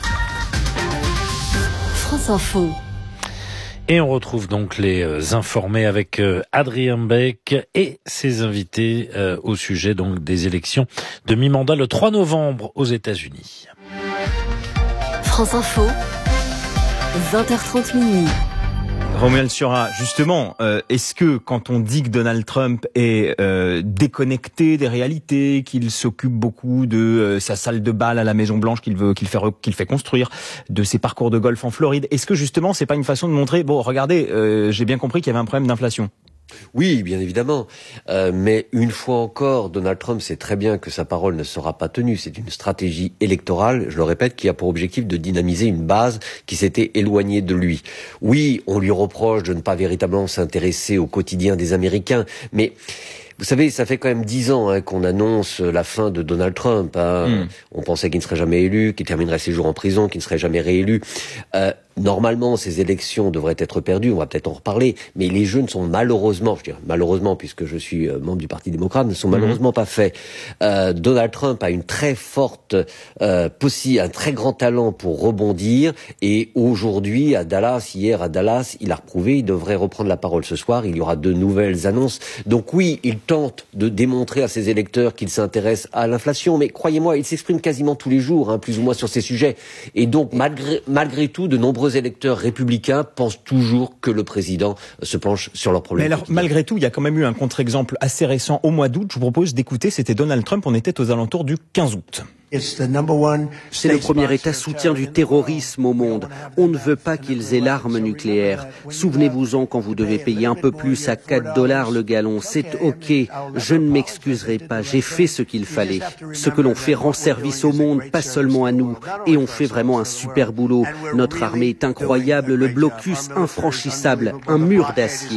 France Info. Et on retrouve donc les euh, informés avec euh, Adrien Beck et ses invités euh, au sujet donc des élections de mi-mandat le trois novembre aux États-Unis. France Info, vingt heures trente minuit. Romuald Siora, justement, euh, est-ce que quand on dit que Donald Trump est euh, déconnecté des réalités, qu'il s'occupe beaucoup de euh, sa salle de bal à la Maison Blanche qu'il veut, qu'il fait, qu'il fait construire, de ses parcours de golf en Floride, est-ce que justement c'est pas une façon de montrer, bon, regardez, euh, j'ai bien compris qu'il y avait un problème d'inflation? Oui, bien évidemment. Euh, mais une fois encore, Donald Trump sait très bien que sa parole ne sera pas tenue. C'est une stratégie électorale, je le répète, qui a pour objectif de dynamiser une base qui s'était éloignée de lui. Oui, on lui reproche de ne pas véritablement s'intéresser au quotidien des Américains, mais... Vous savez, ça fait quand même dix ans hein, qu'on annonce la fin de Donald Trump. Hein. Mm. On pensait qu'il ne serait jamais élu, qu'il terminerait ses jours en prison, qu'il ne serait jamais réélu. Euh, normalement, ces élections devraient être perdues, on va peut-être en reparler, mais les jeux ne sont malheureusement, je dirais malheureusement, puisque je suis membre du Parti démocrate, ne sont mm. malheureusement pas faits. Euh, Donald Trump a une très forte, euh, possi- un très grand talent pour rebondir, et aujourd'hui, à Dallas, hier à Dallas, il a reprouvé, il devrait reprendre la parole ce soir, il y aura de nouvelles annonces. Donc oui, il tente de démontrer à ses électeurs qu'il s'intéresse à l'inflation, mais croyez-moi, il s'exprime quasiment tous les jours, hein, plus ou moins sur ces sujets. Et donc, malgré, malgré tout, de nombreux électeurs républicains pensent toujours que le président se penche sur leurs problèmes. Mais alors, malgré tout, il y a quand même eu un contre-exemple assez récent au mois d'août. Je vous propose d'écouter, c'était Donald Trump, on était aux alentours du quinze août. C'est le premier État soutien du terrorisme au monde. On ne veut pas qu'ils aient l'arme nucléaire. Souvenez-vous-en quand vous devez payer un peu plus à quatre dollars le gallon. C'est OK. Je ne m'excuserai pas. J'ai fait ce qu'il fallait. Ce que l'on fait rend service au monde, pas seulement à nous. Et on fait vraiment un super boulot. Notre armée est incroyable. Le blocus infranchissable. Un mur d'acier.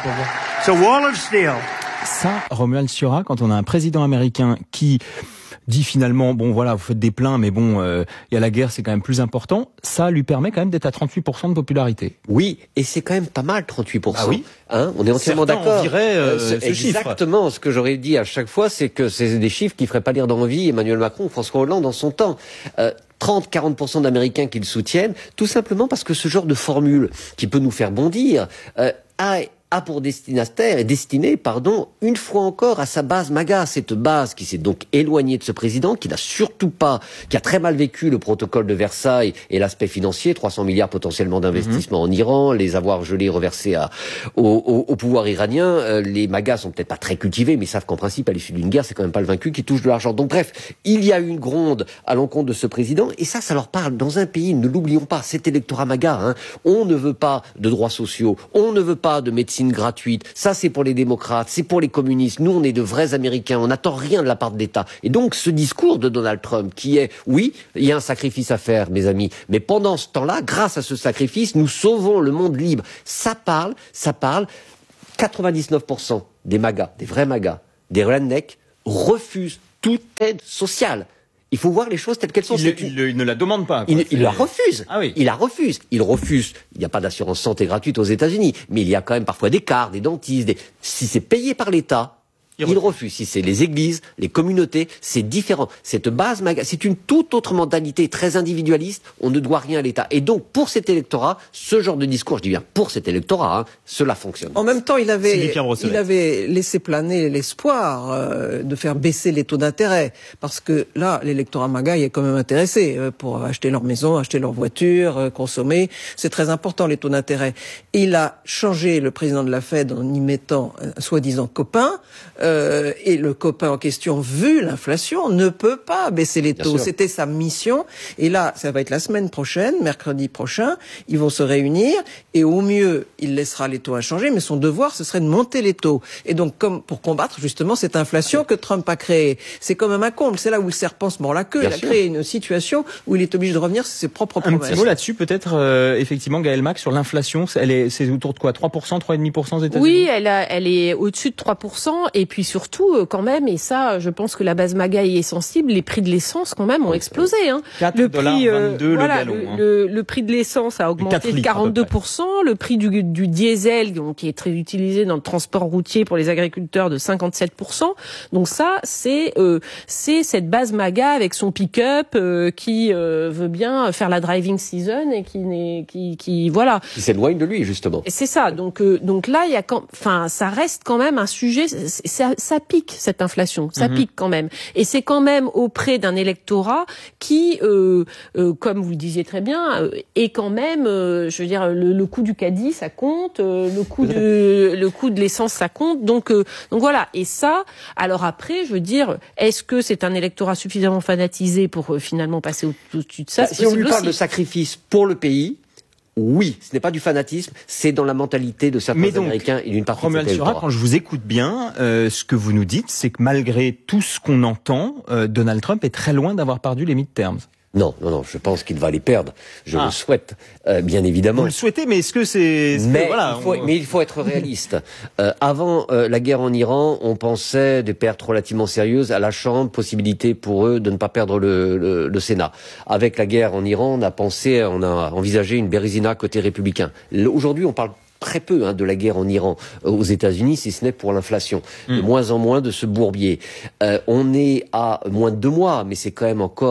Ça, Romuald Sciorra, quand on a un président américain qui dit finalement, bon voilà, vous faites des pleins, mais bon, il euh, y a la guerre, c'est quand même plus important, ça lui permet quand même d'être à trente-huit pour cent de popularité. Oui, et c'est quand même pas mal, trente-huit pour cent. Ah oui. Hein, on est entièrement Certains d'accord. On dirait euh, euh, ce exactement chiffre. Ce que j'aurais dit à chaque fois, c'est que c'est des chiffres qui feraient pas lire d'envie Emmanuel Macron ou François Hollande en son temps. Euh, trente à quarante pour cent d'Américains qui le soutiennent, tout simplement parce que ce genre de formule qui peut nous faire bondir euh, a a pour destinataire et destiné, pardon, une fois encore à sa base MAGA, cette base qui s'est donc éloignée de ce président, qui n'a surtout pas, qui a très mal vécu le protocole de Versailles et l'aspect financier, trois cents milliards potentiellement d'investissement mmh. en Iran, les avoirs gelés reversés à, au, au, au pouvoir iranien. Euh, les MAGA sont peut-être pas très cultivés, mais savent qu'en principe, à l'issue d'une guerre, c'est quand même pas le vaincu qui touche de l'argent. Donc bref, il y a une gronde à l'encontre de ce président, et ça, ça leur parle dans un pays, ne l'oublions pas, cet électorat MAGA, hein, on ne veut pas de droits sociaux, on ne veut pas de médecine gratuite, ça c'est pour les démocrates, c'est pour les communistes, nous on est de vrais Américains, on n'attend rien de la part de l'État. Et donc ce discours de Donald Trump qui est, oui, il y a un sacrifice à faire mes amis, mais pendant ce temps-là, grâce à ce sacrifice, nous sauvons le monde libre. Ça parle, ça parle, quatre-vingt-dix-neuf pour cent des MAGA, des vrais MAGA, des rednecks, refusent toute aide sociale. Il faut voir les choses telles qu'elles sont. Il, le, il, le, il ne la demande pas. Il, il la refuse. Ah oui. Il la refuse. Il refuse. Il n'y a pas d'assurance santé gratuite aux États-Unis, mais il y a quand même parfois des cars, des dentistes. Des... Si c'est payé par l'État, il, il refuse. refuse. Si c'est les églises, les communautés, c'est différent. Cette base, c'est une toute autre mentalité très individualiste. On ne doit rien à l'État. Et donc, pour cet électorat, ce genre de discours, je dis bien pour cet électorat, hein, cela fonctionne. En même temps, il avait, il avait laissé planer l'espoir euh, de faire baisser les taux d'intérêt. Parce que là, l'électorat MAGA il est quand même intéressé euh, pour acheter leur maison, acheter leur voiture, euh, consommer. C'est très important, les taux d'intérêt. Il a changé le président de la Fed en y mettant un soi-disant copain. Euh, Euh, et le copain en question, vu l'inflation, ne peut pas baisser les taux. C'était sa mission. Et là, ça va être la semaine prochaine, mercredi prochain, ils vont se réunir et au mieux, il laissera les taux inchangés, mais son devoir, ce serait de monter les taux. Et donc, comme pour combattre justement cette inflation que Trump a créée. C'est quand même un comble. C'est là où le serpent se mord la queue. Bien il sûr. a créé une situation où il est obligé de revenir sur ses propres promesses. Un petit mot là-dessus, peut-être, euh, effectivement, Gaël Mac, sur l'inflation. Elle est, c'est autour de quoi? trois pour cent, trois virgule cinq pour cent aux États-Unis? Oui, elle, a, elle est au-dessus de trois pour cent. Et puis surtout, quand même, et ça, je pense que la base MAGA y est sensible, les prix de l'essence, quand même, ont explosé. Hein. quatre dollars vingt-deux euh, voilà, le gallon. Le, hein. le, le prix de l'essence a augmenté de quarante-deux pour cent. Le prix du, du diesel, donc, qui est très utilisé dans le transport routier pour les agriculteurs, de cinquante-sept pour cent. Donc ça, c'est euh, c'est cette base MAGA avec son pick-up euh, qui euh, veut bien faire la driving season et qui n'est qui qui voilà. Qui s'éloigne de lui justement. Et c'est ça. Donc euh, donc là, il y a quand, enfin, ça reste quand même un sujet. Ça, ça pique cette inflation. Ça mm-hmm. pique quand même. Et c'est quand même auprès d'un électorat qui, euh, euh, comme vous le disiez très bien, euh, est quand même, euh, je veux dire, le, le coût du caddie, ça compte, euh, le coût de le coût de l'essence, ça compte. Donc euh, donc voilà. Et ça, alors après, je veux dire, est-ce que c'est un électorat suffisamment fanatisé pour euh, finalement passer au- au-dessus de ça? Bah, si on lui parle aussi. de sacrifice pour le pays, oui, ce n'est pas du fanatisme, c'est dans la mentalité de certains Mais donc, Américains et d'une partie Romuald de cet Sciorra, électorat. quand je vous écoute bien, euh, ce que vous nous dites, c'est que malgré tout ce qu'on entend, euh, Donald Trump est très loin d'avoir perdu les midterms. Non, non, non, je pense qu'il va les perdre. Je Ah. le souhaite, euh, bien évidemment. Vous le souhaitez, mais est-ce que c'est... est-ce que, Mais, voilà, il faut, on- mais il faut être réaliste. Euh, avant euh, la guerre en Iran, on pensait des pertes relativement sérieuses à la Chambre, possibilité pour eux de ne pas perdre le, le, le Sénat. Avec la guerre en Iran, on a pensé, on a envisagé une Bérésina côté républicain. L- Aujourd'hui, on parle très peu hein, de la guerre en Iran euh, aux États-Unis, si ce n'est pour l'inflation. Mm. De moins en moins de ce bourbier. Euh, on est à moins de deux mois, mais c'est quand même encore très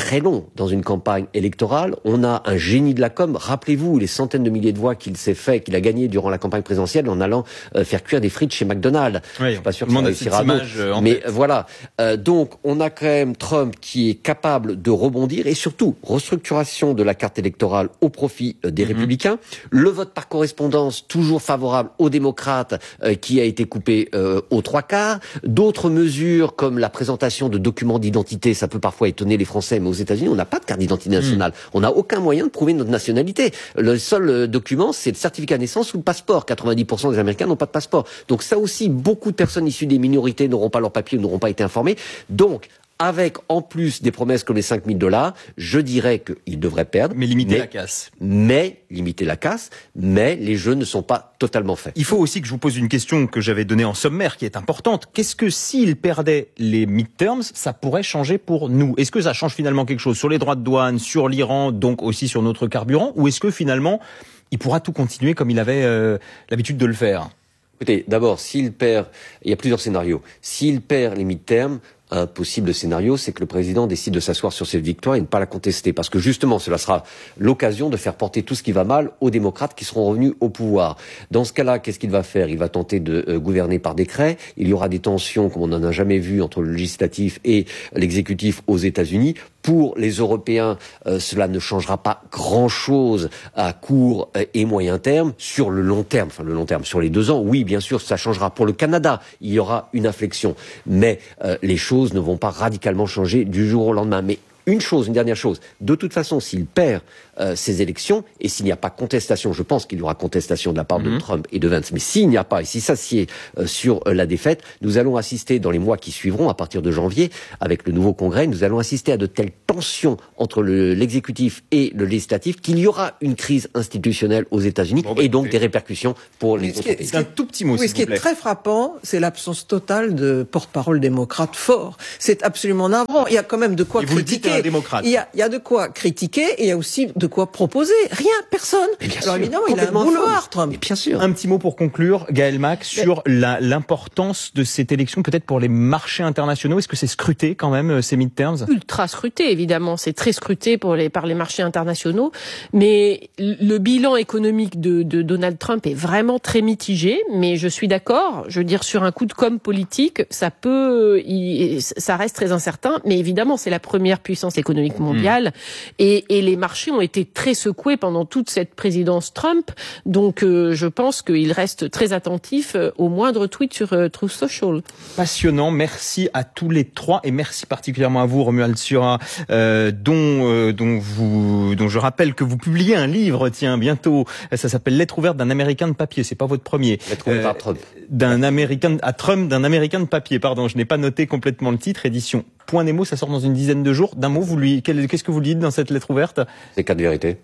très long dans une campagne électorale. On a un génie de la com. Rappelez-vous les centaines de milliers de voix qu'il s'est fait, qu'il a gagné durant la campagne présidentielle en allant euh, faire cuire des frites chez McDonald's. Oui, je suis pas sûr que ça réussira. Mais tête. voilà. Euh, donc, on a quand même Trump qui est capable de rebondir et surtout restructuration de la carte électorale au profit euh, des mm-hmm. républicains. Le vote par correspondance toujours favorable aux démocrates euh, qui a été coupé euh, aux trois quarts. D'autres mesures comme la présentation de documents d'identité, ça peut parfois étonner les Français, mais aux États-Unis, on n'a pas de carte d'identité nationale. Mm. On n'a aucun moyen de prouver notre nationalité. Le seul euh, document, c'est le certificat de naissance ou le passeport. quatre-vingt-dix pour cent des Américains n'ont pas de passeport. Donc ça aussi, beaucoup de personnes issues des minorités n'auront pas leur papier, n'auront pas été informées. Donc, avec en plus des promesses comme les cinq mille dollars, je dirais qu'ils devraient perdre. Mais limiter mais, la casse. Mais, limiter la casse, mais les jeux ne sont pas totalement faits. Il faut aussi que je vous pose une question que j'avais donnée en sommaire, qui est importante. Qu'est-ce que s'ils perdaient les midterms, ça pourrait changer pour nous? Est-ce que ça change finalement quelque chose sur les droits de douane, sur l'Iran, donc aussi sur notre carburant? Ou est-ce que finalement, il pourra tout continuer comme il avait euh, l'habitude de le faire? Écoutez, d'abord, s'il perd, il y a plusieurs scénarios. S'il perd les midterms, un possible scénario, c'est que le président décide de s'asseoir sur cette victoire et ne pas la contester. Parce que justement, cela sera l'occasion de faire porter tout ce qui va mal aux démocrates qui seront revenus au pouvoir. Dans ce cas-là, qu'est-ce qu'il va faire? Il va tenter de euh, gouverner par décret. Il y aura des tensions, comme on n'en a jamais vu, entre le législatif et l'exécutif aux États-Unis. Pour les Européens, euh, cela ne changera pas grand-chose à court euh, et moyen terme. Sur le long terme, enfin le long terme, sur les deux ans, oui, bien sûr, ça changera. Pour le Canada, il y aura une inflexion. Mais euh, les choses ne vont pas radicalement changer du jour au lendemain. Mais une chose, une dernière chose, de toute façon, s'il perd euh, ces élections, et s'il n'y a pas contestation, je pense qu'il y aura contestation de la part mmh. de Trump et de Vance, mais s'il n'y a pas, et si ça sied euh, sur euh, la défaite, nous allons assister dans les mois qui suivront, à partir de janvier, avec le nouveau Congrès, nous allons assister à de telles tensions entre le, l'exécutif et le législatif qu'il y aura une crise institutionnelle aux États-Unis bon, bah, et donc et... des répercussions pour les autres pays. C'est un tout petit mot, oui, s'il ce qui vous plaît. est très frappant, c'est l'absence totale de porte-parole démocrate fort. C'est absolument navrant. Il y a quand même de quoi et critiquer. Démocrate. Il y a, il y a de quoi critiquer et il y a aussi de quoi proposer. Rien, personne. Alors sûr, évidemment, il a un boulevard, Trump. Mais bien sûr. Un petit mot pour conclure, Gaël Mac, sur Mais... la, l'importance de cette élection, peut-être pour les marchés internationaux. Est-ce que c'est scruté quand même, ces midterms? Ultra scruté, évidemment. C'est très scruté pour les, par les marchés internationaux. Mais le bilan économique de, de Donald Trump est vraiment très mitigé. Mais je suis d'accord. Je veux dire, sur un coup de com' politique, ça peut, il, ça reste très incertain. Mais évidemment, c'est la première puissance économique mondiale mmh. et, et les marchés ont été très secoués pendant toute cette présidence Trump, donc euh, je pense qu'il reste très attentif euh, au moindre tweet sur euh, Truth Social. Passionnant, merci à tous les trois et merci particulièrement à vous Romuald Siura, euh, dont euh, dont vous dont je rappelle que vous publiez un livre, tiens bientôt, ça s'appelle Lettre ouverte d'un Américain de papier, c'est pas votre premier. Lettre ouverte euh, à Trump. D'un Américain à Trump, d'un Américain de papier, pardon, je n'ai pas noté complètement le titre, édition Point Nemo, ça sort dans une dizaine de jours. D'un mot, vous lui, qu'est-ce que vous lui dites dans cette lettre ouverte? C'est quatre vérités.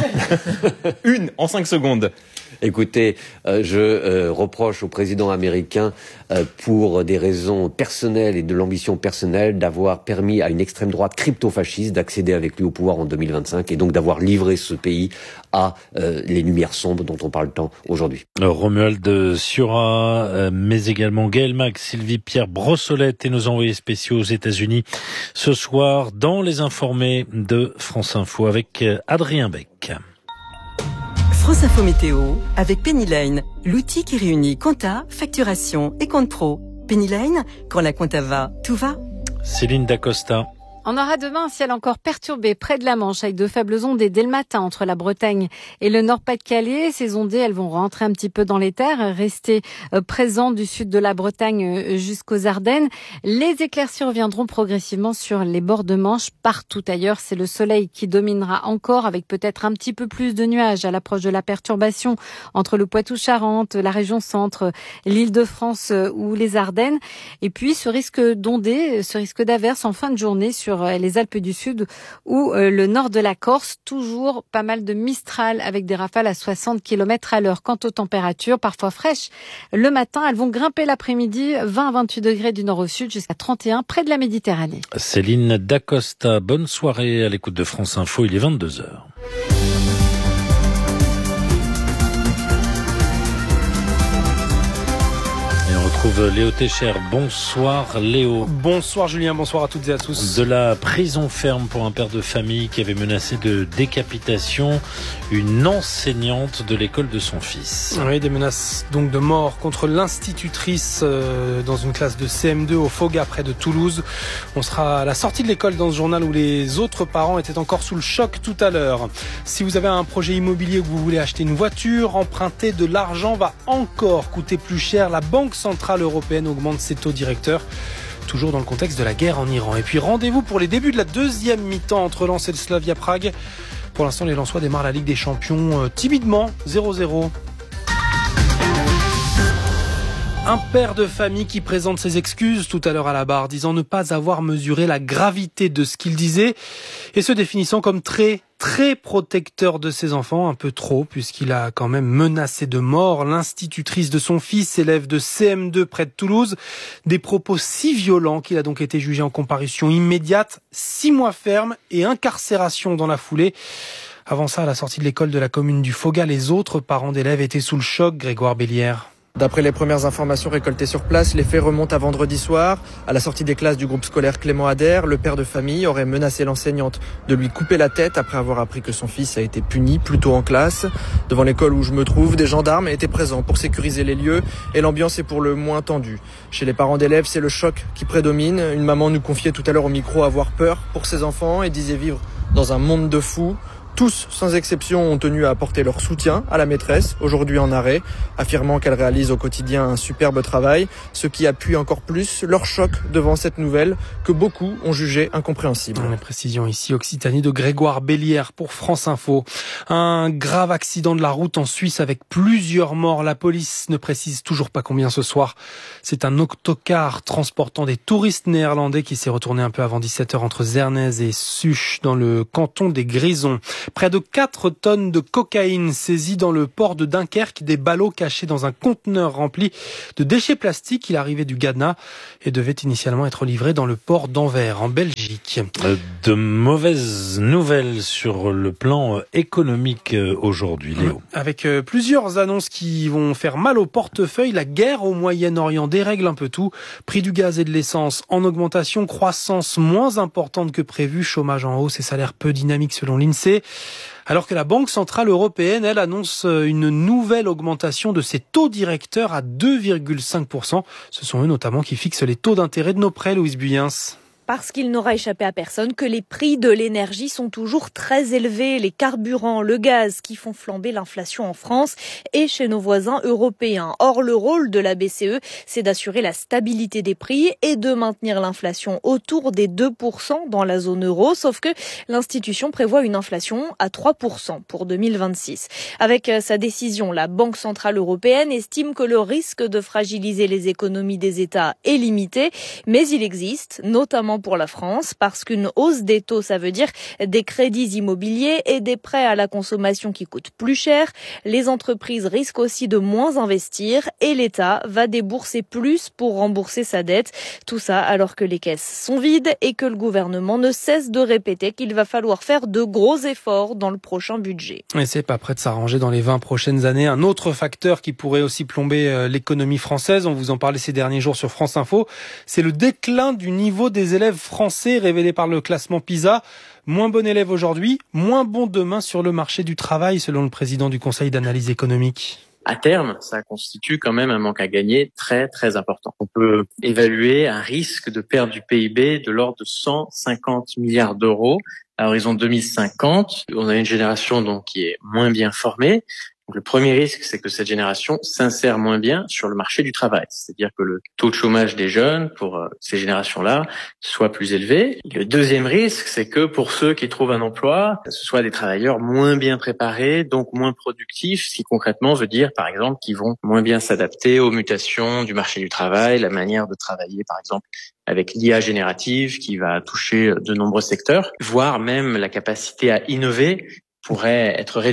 Une, en cinq secondes. Écoutez, euh, je euh, reproche au président américain, euh, pour des raisons personnelles et de l'ambition personnelle, d'avoir permis à une extrême droite crypto-fasciste d'accéder avec lui au pouvoir en deux mille vingt-cinq et donc d'avoir livré ce pays à euh, les lumières sombres dont on parle tant aujourd'hui. Romuald Siura, euh, mais également Gaël Mac, Sylvie Pierre Brossolette et nos envoyés spéciaux aux États-Unis ce soir dans les informés de France Info avec Adrien Beck. France Info Météo avec Penny Lane, l'outil qui réunit compta, facturation et compte pro. Penny Lane, quand la compta va, tout va. Céline Dacosta. On aura demain un ciel encore perturbé près de la Manche avec de faibles ondées dès le matin entre la Bretagne et le Nord-Pas-de-Calais. Ces ondées, elles vont rentrer un petit peu dans les terres, rester présentes du sud de la Bretagne jusqu'aux Ardennes. Les éclaircies reviendront progressivement sur les bords de Manche. Partout ailleurs, c'est le soleil qui dominera encore avec peut-être un petit peu plus de nuages à l'approche de la perturbation entre le Poitou-Charentes, la région centre, l'Île-de-France ou les Ardennes. Et puis ce risque d'ondées, ce risque d'averses en fin de journée sur les Alpes du Sud ou le nord de la Corse. Toujours pas mal de Mistral avec des rafales à soixante kilomètres à l'heure. Quant aux températures, parfois fraîches, le matin, elles vont grimper l'après-midi, vingt à vingt-huit degrés du nord au sud jusqu'à trente et un près de la Méditerranée. Céline Dacosta, bonne soirée à l'écoute de France Info, il est vingt-deux heures. retrouve Léo Técher. Bonsoir Léo. Bonsoir Julien, bonsoir à toutes et à tous. De la prison ferme pour un père de famille qui avait menacé de décapitation une enseignante de l'école de son fils. Oui, des menaces donc de mort contre l'institutrice euh, dans une classe de C M deux au Foga près de Toulouse. On sera à la sortie de l'école dans ce journal où les autres parents étaient encore sous le choc tout à l'heure. Si vous avez un projet immobilier ou que vous voulez acheter une voiture, emprunter de l'argent va encore coûter plus cher. La Banque Centrale Européenne augmente ses taux directeurs, toujours dans le contexte de la guerre en Iran. Et puis rendez-vous pour les débuts de la deuxième mi-temps entre Lens et le Slavia Prague. Pour l'instant, les Lensois démarrent la Ligue des Champions euh, timidement, zéro zéro. Un père de famille qui présente ses excuses tout à l'heure à la barre, disant ne pas avoir mesuré la gravité de ce qu'il disait et se définissant comme très, très protecteur de ses enfants, un peu trop, puisqu'il a quand même menacé de mort l'institutrice de son fils, élève de C M deux près de Toulouse. Des propos si violents qu'il a donc été jugé en comparution immédiate, six mois ferme et incarcération dans la foulée. Avant ça, à la sortie de l'école de la commune du Foga, les autres parents d'élèves étaient sous le choc. Grégoire Bélière. D'après les premières informations récoltées sur place, les faits remontent à vendredi soir. À la sortie des classes du groupe scolaire Clément Adair, le père de famille aurait menacé l'enseignante de lui couper la tête après avoir appris que son fils a été puni plus tôt en classe. Devant l'école où je me trouve, des gendarmes étaient présents pour sécuriser les lieux et l'ambiance est pour le moins tendue. Chez les parents d'élèves, c'est le choc qui prédomine. Une maman nous confiait tout à l'heure au micro avoir peur pour ses enfants et disait vivre dans un monde de fous. Tous, sans exception, ont tenu à apporter leur soutien à la maîtresse, aujourd'hui en arrêt, affirmant qu'elle réalise au quotidien un superbe travail, ce qui appuie encore plus leur choc devant cette nouvelle que beaucoup ont jugée incompréhensible. Les précisions ici, Occitanie de Grégoire Bélière pour France Info. Un grave accident de la route en Suisse avec plusieurs morts. La police ne précise toujours pas combien ce soir. C'est un autocar transportant des touristes néerlandais qui s'est retourné un peu avant dix-sept heures entre Zernez et Suche dans le canton des Grisons. Près de quatre tonnes de cocaïne saisies dans le port de Dunkerque, des ballots cachés dans un conteneur rempli de déchets plastiques. Il arrivait du Ghana et devait initialement être livré dans le port d'Anvers, en Belgique. De mauvaises nouvelles sur le plan économique aujourd'hui, Léo. Avec plusieurs annonces qui vont faire mal au portefeuille, la guerre au Moyen-Orient dérègle un peu tout. Prix du gaz et de l'essence en augmentation, croissance moins importante que prévu, chômage en hausse et salaires peu dynamiques selon l'INSEE. Alors que la Banque Centrale Européenne, elle, annonce une nouvelle augmentation de ses taux directeurs à deux virgule cinq pour cent. Ce sont eux notamment qui fixent les taux d'intérêt de nos prêts, Louise Buyens. Parce qu'il n'aura échappé à personne que les prix de l'énergie sont toujours très élevés. Les carburants, le gaz qui font flamber l'inflation en France et chez nos voisins européens. Or, le rôle de la B C E, c'est d'assurer la stabilité des prix et de maintenir l'inflation autour des deux pour cent dans la zone euro. Sauf que l'institution prévoit une inflation à trois pour cent pour deux mille vingt-six. Avec sa décision, la Banque Centrale Européenne estime que le risque de fragiliser les économies des États est limité, mais il existe, notamment pour la France, parce qu'une hausse des taux, ça veut dire des crédits immobiliers et des prêts à la consommation qui coûtent plus cher. Les entreprises risquent aussi de moins investir et l'État va débourser plus pour rembourser sa dette. Tout ça alors que les caisses sont vides et que le gouvernement ne cesse de répéter qu'il va falloir faire de gros efforts dans le prochain budget. Et c'est pas prêt de s'arranger dans les vingt prochaines années. Un autre facteur qui pourrait aussi plomber l'économie française, on vous en parlait ces derniers jours sur France Info, c'est le déclin du niveau des élèves français révélé par le classement PISA. Moins bon élève aujourd'hui, moins bon demain sur le marché du travail, selon le président du Conseil d'analyse économique. À terme, ça constitue quand même un manque à gagner très très important. On peut évaluer un risque de perte du P I B de l'ordre de cent cinquante milliards d'euros à horizon deux mille cinquante. On a une génération donc qui est moins bien formée. Donc, le premier risque, c'est que cette génération s'insère moins bien sur le marché du travail. C'est-à-dire que le taux de chômage des jeunes, pour euh, ces générations-là, soit plus élevé. Le deuxième risque, c'est que pour ceux qui trouvent un emploi, ce soit des travailleurs moins bien préparés, donc moins productifs, ce qui concrètement veut dire, par exemple, qu'ils vont moins bien s'adapter aux mutations du marché du travail, la manière de travailler, par exemple, avec l'I A générative qui va toucher de nombreux secteurs, voire même la capacité à innover pourrait être réduite.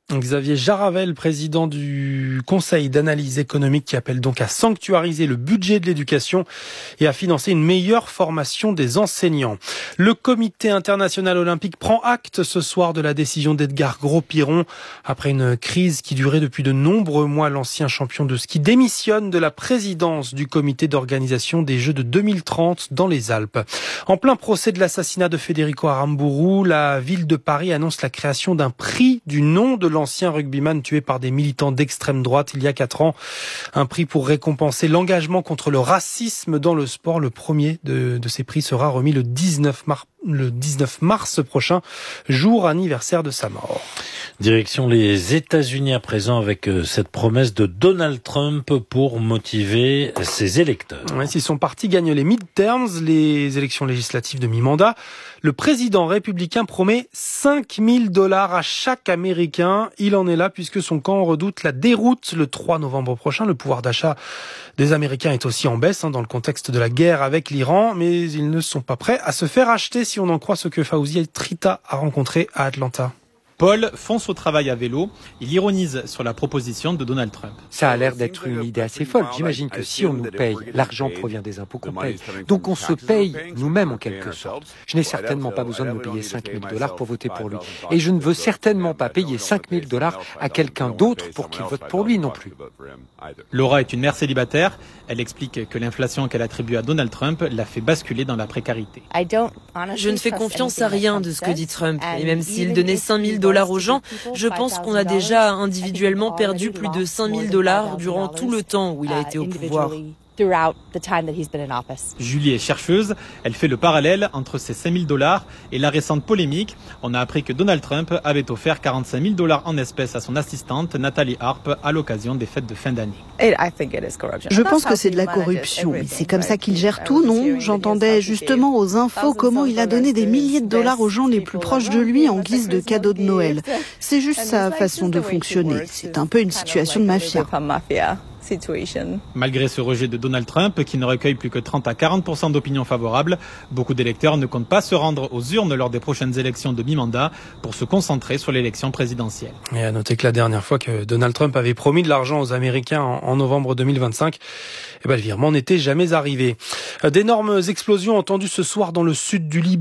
Xavier Jaravel, président du Conseil d'analyse économique, qui appelle donc à sanctuariser le budget de l'éducation et à financer une meilleure formation des enseignants. Le Comité international olympique prend acte ce soir de la décision d'Edgar Gros-Piron. Après une crise qui durait depuis de nombreux mois, l'ancien champion de ski démissionne de la présidence du comité d'organisation des Jeux de deux mille trente dans les Alpes. En plein procès de l'assassinat de Federico Aramburu, la ville de Paris annonce la création d'un prix du nom de l'ancien rugbyman tué par des militants d'extrême droite il y a quatre ans. Un prix pour récompenser l'engagement contre le racisme dans le sport. Le premier de, de ces prix sera remis le dix-neuf mars, le dix-neuf mars prochain, jour anniversaire de sa mort. Direction les États-Unis à présent avec cette promesse de Donald Trump pour motiver ses électeurs. Ouais, si son parti gagne les midterms, les élections législatives de mi-mandat, le président républicain promet cinq mille dollars à chaque Américain. Il en est là puisque son camp redoute la déroute le trois novembre prochain. Le pouvoir d'achat des Américains est aussi en baisse hein, dans le contexte de la guerre avec l'Iran, mais ils ne sont pas prêts à se faire acheter si on en croit ce que Fawzi Trita a rencontré à Atlanta. Paul fonce au travail à vélo. Il ironise sur la proposition de Donald Trump. Ça a l'air d'être une idée assez folle. J'imagine que si on nous paye, l'argent provient des impôts qu'on paye. Donc on se paye nous-mêmes en quelque sorte. Je n'ai certainement pas besoin de me payer cinq mille dollars pour voter pour lui. Et je ne veux certainement pas payer cinq mille dollars à quelqu'un d'autre pour qu'il vote pour lui non plus. Laura est une mère célibataire. Elle explique que l'inflation qu'elle attribue à Donald Trump l'a fait basculer dans la précarité. Je ne fais confiance à rien de ce que dit Trump. Et même s'il donnait cinq mille dollars aux gens, je pense qu'on a déjà individuellement perdu plus de cinq mille dollars durant tout le temps où il a été au pouvoir. Julie est chercheuse. Elle fait le parallèle entre ces cinq mille dollars et la récente polémique. On a appris que Donald Trump avait offert quarante-cinq mille dollars en espèces à son assistante Nathalie Harp à l'occasion des fêtes de fin d'année. Je pense que c'est de la corruption. Mais c'est comme ça qu'il gère tout, non? J'entendais justement aux infos comment il a donné des milliers de dollars aux gens les plus proches de lui en guise de cadeau de Noël. C'est juste sa façon de fonctionner. C'est un peu une situation de mafia. Malgré ce rejet de Donald Trump, qui ne recueille plus que trente à quarante pour cent d'opinions favorables, beaucoup d'électeurs ne comptent pas se rendre aux urnes lors des prochaines élections de mi-mandat pour se concentrer sur l'élection présidentielle. Et à noter que la dernière fois que Donald Trump avait promis de l'argent aux Américains en, en novembre deux mille vingt-cinq, eh ben, le virement n'était jamais arrivé. D'énormes explosions entendues ce soir dans le sud du Liban.